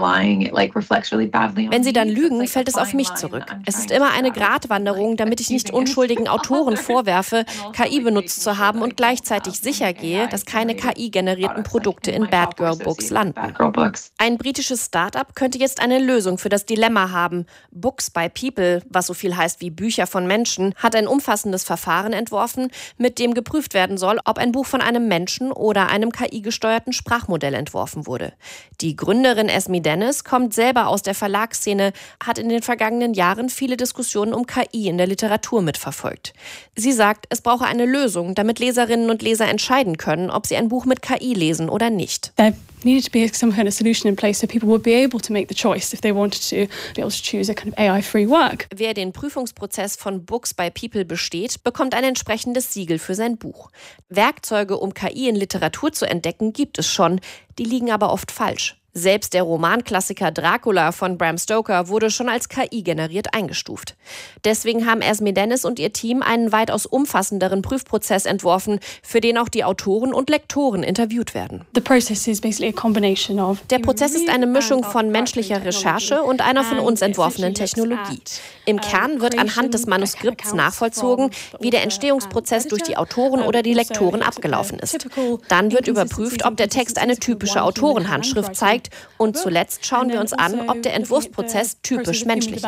Wenn sie dann lügen, fällt es auf mich zurück. Es ist immer eine Gratwanderung, damit ich nicht unschuldigen Autoren vorwerfe, K I benutzt zu haben und gleichzeitig sicher gehe, dass keine K I-generierten Produkte in Bad Girl Books landen. Ein britisches Start-up könnte jetzt eine Lösung für das Dilemma haben. Books by People, was so viel heißt wie Bücher von Menschen, hat ein umfassendes Verfahren entworfen, mit dem geprüft werden soll, ob ein Buch von einem Menschen oder einem K I-gesteuerten Sprachmodell entworfen wurde. Die Gründerin Esme Dennis kommt selber aus der Verlagsszene, hat in den vergangenen Jahren viele Diskussionen um K I in der Literatur mitverfolgt. Sie sagt, es brauche eine Lösung, damit Leserinnen und Leser entscheiden können, ob sie ein Buch mit K I lesen oder nicht. There needed to be some kind of solution in place so people would be able to make the choice if they wanted to be able to choose a kind of A I-free work. Wer den Prüfungsprozess von Books by People besteht, bekommt ein entsprechendes Siegel für sein Buch. Werkzeuge, um K I in Literatur zu entdecken, gibt es schon, die liegen aber oft falsch. Selbst der Romanklassiker Dracula von Bram Stoker wurde schon als K I-generiert eingestuft. Deswegen haben Esme Dennis und ihr Team einen weitaus umfassenderen Prüfprozess entworfen, für den auch die Autoren und Lektoren interviewt werden. The process is basically a combination of Der Prozess ist eine Mischung von menschlicher Recherche und einer von uns entworfenen Technologie. Im Kern wird anhand des Manuskripts nachvollzogen, wie der Entstehungsprozess durch die Autoren oder die Lektoren abgelaufen ist. Dann wird überprüft, ob der Text eine typische Autorenhandschrift zeigt. Und zuletzt schauen wir uns an, ob der Entwurfsprozess typisch menschlich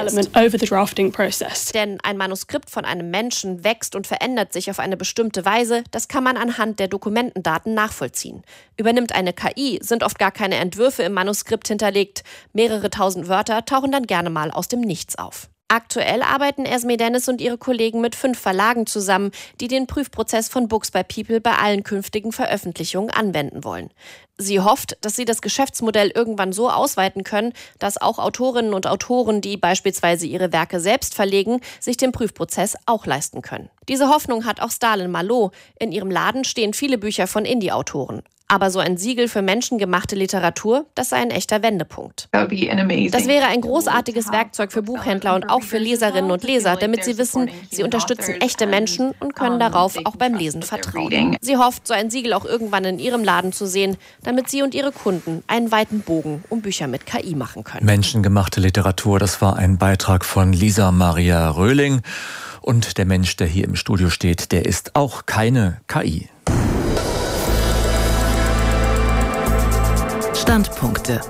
ist. Denn ein Manuskript von einem Menschen wächst und verändert sich auf eine bestimmte Weise, das kann man anhand der Dokumentendaten nachvollziehen. Übernimmt eine K I, sind oft gar keine Entwürfe im Manuskript hinterlegt. Mehrere tausend Wörter tauchen dann gerne mal aus dem Nichts auf. Aktuell arbeiten Esme Dennis und ihre Kollegen mit fünf Verlagen zusammen, die den Prüfprozess von Books by People bei allen künftigen Veröffentlichungen anwenden wollen. Sie hofft, dass sie das Geschäftsmodell irgendwann so ausweiten können, dass auch Autorinnen und Autoren, die beispielsweise ihre Werke selbst verlegen, sich den Prüfprozess auch leisten können. Diese Hoffnung hat auch Starlin Malo. In ihrem Laden stehen viele Bücher von Indie-Autoren. Aber so ein Siegel für menschengemachte Literatur, das sei ein echter Wendepunkt. Das wäre ein großartiges Werkzeug für Buchhändler und auch für Leserinnen und Leser, damit sie wissen, sie unterstützen echte Menschen und können darauf auch beim Lesen vertrauen. Sie hofft, so ein Siegel auch irgendwann in ihrem Laden zu sehen, damit sie und ihre Kunden einen weiten Bogen um Bücher mit K I machen können. Menschengemachte Literatur, das war ein Beitrag von Lisa Maria Röhling. Und der Mensch, der hier im Studio steht, der ist auch keine K I. Standpunkte.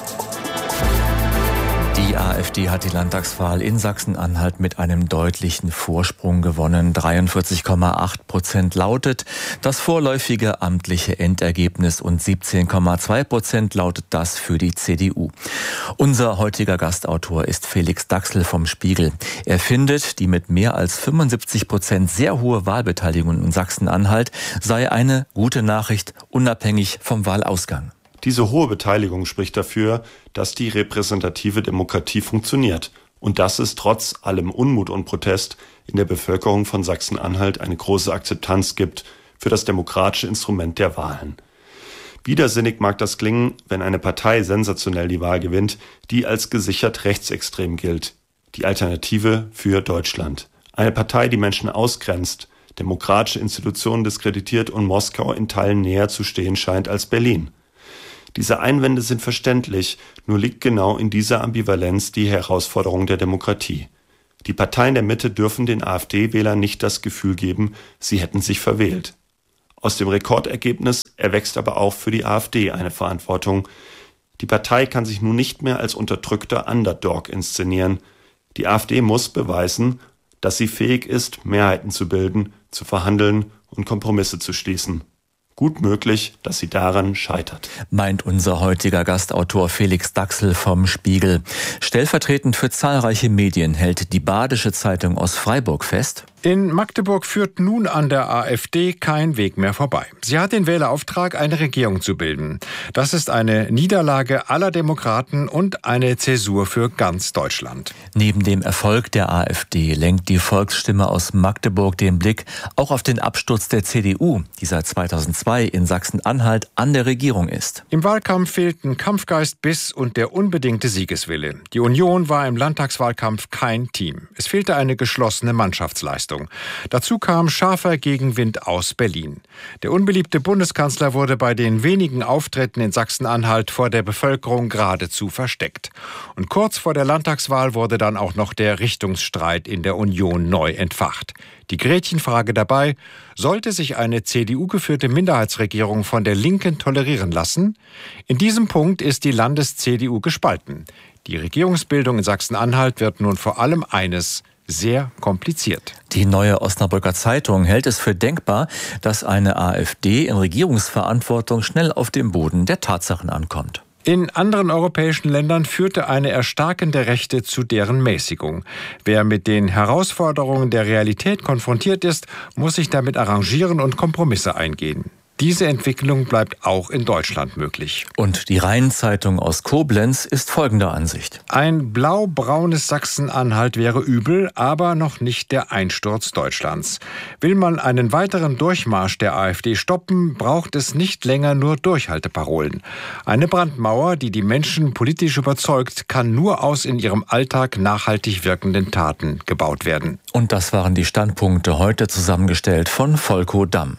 Die AfD hat die Landtagswahl in Sachsen-Anhalt mit einem deutlichen Vorsprung gewonnen. dreiundvierzig Komma acht Prozent lautet das vorläufige amtliche Endergebnis und siebzehn Komma zwei Prozent lautet das für die C D U. Unser heutiger Gastautor ist Felix Daxel vom Spiegel. Er findet, die mit mehr als fünfundsiebzig Prozent sehr hohe Wahlbeteiligung in Sachsen-Anhalt sei eine gute Nachricht, unabhängig vom Wahlausgang. Diese hohe Beteiligung spricht dafür, dass die repräsentative Demokratie funktioniert und dass es trotz allem Unmut und Protest in der Bevölkerung von Sachsen-Anhalt eine große Akzeptanz gibt für das demokratische Instrument der Wahlen. Widersinnig mag das klingen, wenn eine Partei sensationell die Wahl gewinnt, die als gesichert rechtsextrem gilt. Die Alternative für Deutschland. Eine Partei, die Menschen ausgrenzt, demokratische Institutionen diskreditiert und Moskau in Teilen näher zu stehen scheint als Berlin. Diese Einwände sind verständlich, nur liegt genau in dieser Ambivalenz die Herausforderung der Demokratie. Die Parteien der Mitte dürfen den AfD-Wählern nicht das Gefühl geben, sie hätten sich verwählt. Aus dem Rekordergebnis erwächst aber auch für die AfD eine Verantwortung. Die Partei kann sich nun nicht mehr als unterdrückter Underdog inszenieren. Die AfD muss beweisen, dass sie fähig ist, Mehrheiten zu bilden, zu verhandeln und Kompromisse zu schließen. Gut möglich, dass sie daran scheitert. Meint unser heutiger Gastautor Felix Daxel vom Spiegel. Stellvertretend für zahlreiche Medien hält die Badische Zeitung aus Freiburg fest: In Magdeburg führt nun an der AfD kein Weg mehr vorbei. Sie hat den Wählerauftrag, eine Regierung zu bilden. Das ist eine Niederlage aller Demokraten und eine Zäsur für ganz Deutschland. Neben dem Erfolg der AfD lenkt die Volksstimme aus Magdeburg den Blick auch auf den Absturz der C D U, die seit zweitausendzwei in Sachsen-Anhalt an der Regierung ist. Im Wahlkampf fehlten Kampfgeist, Biss und der unbedingte Siegeswille. Die Union war im Landtagswahlkampf kein Team. Es fehlte eine geschlossene Mannschaftsleistung. Dazu kam scharfer Gegenwind aus Berlin. Der unbeliebte Bundeskanzler wurde bei den wenigen Auftritten in Sachsen-Anhalt vor der Bevölkerung geradezu versteckt. Und kurz vor der Landtagswahl wurde dann auch noch der Richtungsstreit in der Union neu entfacht. Die Gretchenfrage dabei: Sollte sich eine C D U-geführte Minderheitsregierung von der Linken tolerieren lassen? In diesem Punkt ist die Landes-C D U gespalten. Die Regierungsbildung in Sachsen-Anhalt wird nun vor allem eines: sehr kompliziert. Die Neue Osnabrücker Zeitung hält es für denkbar, dass eine AfD in Regierungsverantwortung schnell auf dem Boden der Tatsachen ankommt. In anderen europäischen Ländern führte eine erstarkende Rechte zu deren Mäßigung. Wer mit den Herausforderungen der Realität konfrontiert ist, muss sich damit arrangieren und Kompromisse eingehen. Diese Entwicklung bleibt auch in Deutschland möglich. Und die Rhein-Zeitung aus Koblenz ist folgender Ansicht: Ein blau-braunes Sachsen-Anhalt wäre übel, aber noch nicht der Einsturz Deutschlands. Will man einen weiteren Durchmarsch der AfD stoppen, braucht es nicht länger nur Durchhalteparolen. Eine Brandmauer, die die Menschen politisch überzeugt, kann nur aus in ihrem Alltag nachhaltig wirkenden Taten gebaut werden. Und das waren die Standpunkte, heute zusammengestellt von Volko Damm.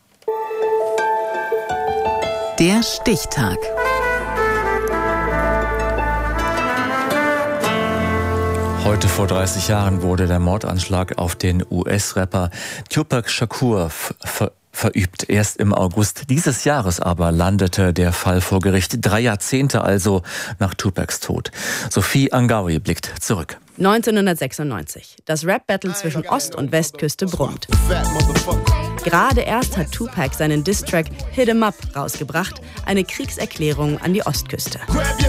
Der Stichtag. Heute vor dreißig Jahren wurde der Mordanschlag auf den U S-Rapper Tupac Shakur ver verübt. Erst im August dieses Jahres aber landete der Fall vor Gericht, drei Jahrzehnte also nach Tupacs Tod. Sophie Angawi blickt zurück. neunzehnhundertsechsundneunzig. Das Rap-Battle zwischen Ost- und Westküste brummt. Gerade erst hat Tupac seinen Diss-Track Hit 'em Up rausgebracht, eine Kriegserklärung an die Ostküste.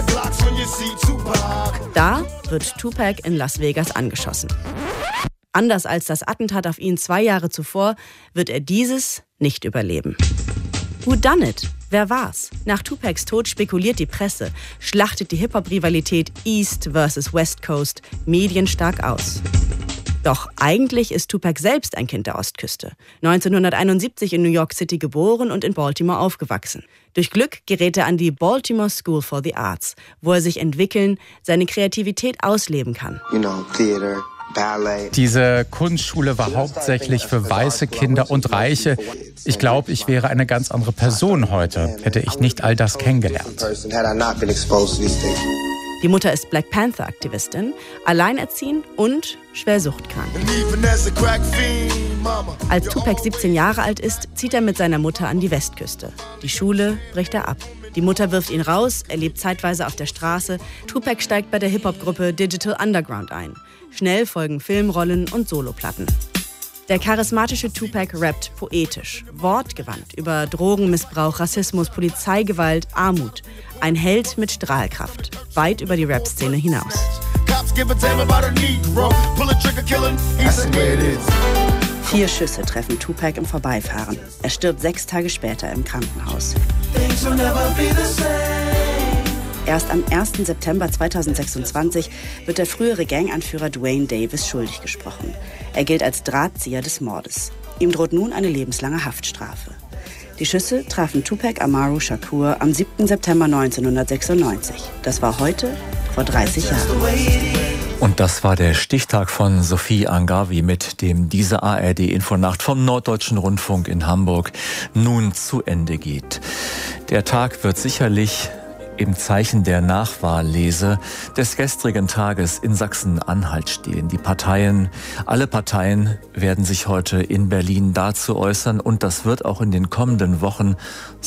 Da wird Tupac in Las Vegas angeschossen. Anders als das Attentat auf ihn zwei Jahre zuvor, wird er dieses nicht überleben. Who done it? Wer war's? Nach Tupacs Tod spekuliert die Presse, schlachtet die Hip-Hop-Rivalität East versus West Coast medienstark aus. Doch eigentlich ist Tupac selbst ein Kind der Ostküste. neunzehnhunderteinundsiebzig in New York City geboren und in Baltimore aufgewachsen. Durch Glück gerät er an die Baltimore School for the Arts, wo er sich entwickeln, seine Kreativität ausleben kann. You know, theater. Diese Kunstschule war hauptsächlich für weiße Kinder und Reiche. Ich glaube, ich wäre eine ganz andere Person heute, hätte ich nicht all das kennengelernt. Die Mutter ist Black Panther-Aktivistin, alleinerziehend und schwer suchtkrank. Als Tupac siebzehn Jahre alt ist, zieht er mit seiner Mutter an die Westküste. Die Schule bricht er ab. Die Mutter wirft ihn raus, er lebt zeitweise auf der Straße. Tupac steigt bei der Hip-Hop-Gruppe Digital Underground ein. Schnell folgen Filmrollen und Soloplatten. Der charismatische Tupac rappt poetisch, wortgewandt über Drogenmissbrauch, Rassismus, Polizeigewalt, Armut. Ein Held mit Strahlkraft, weit über die Rap-Szene hinaus. Vier Schüsse treffen Tupac im Vorbeifahren. Er stirbt sechs Tage später im Krankenhaus. Erst am ersten September zweitausendsechsundzwanzig wird der frühere Ganganführer Dwayne Davis schuldig gesprochen. Er gilt als Drahtzieher des Mordes. Ihm droht nun eine lebenslange Haftstrafe. Die Schüsse trafen Tupac Amaru Shakur am siebten September neunzehnhundertsechsundneunzig. Das war heute vor dreißig Jahren. Und das war der Stichtag von Sophie Angavi, mit dem diese A R D-Infonacht vom Norddeutschen Rundfunk in Hamburg nun zu Ende geht. Der Tag wird sicherlich im Zeichen der Nachwahllese des gestrigen Tages in Sachsen-Anhalt stehen. Die Parteien, alle Parteien werden sich heute in Berlin dazu äußern und das wird auch in den kommenden Wochen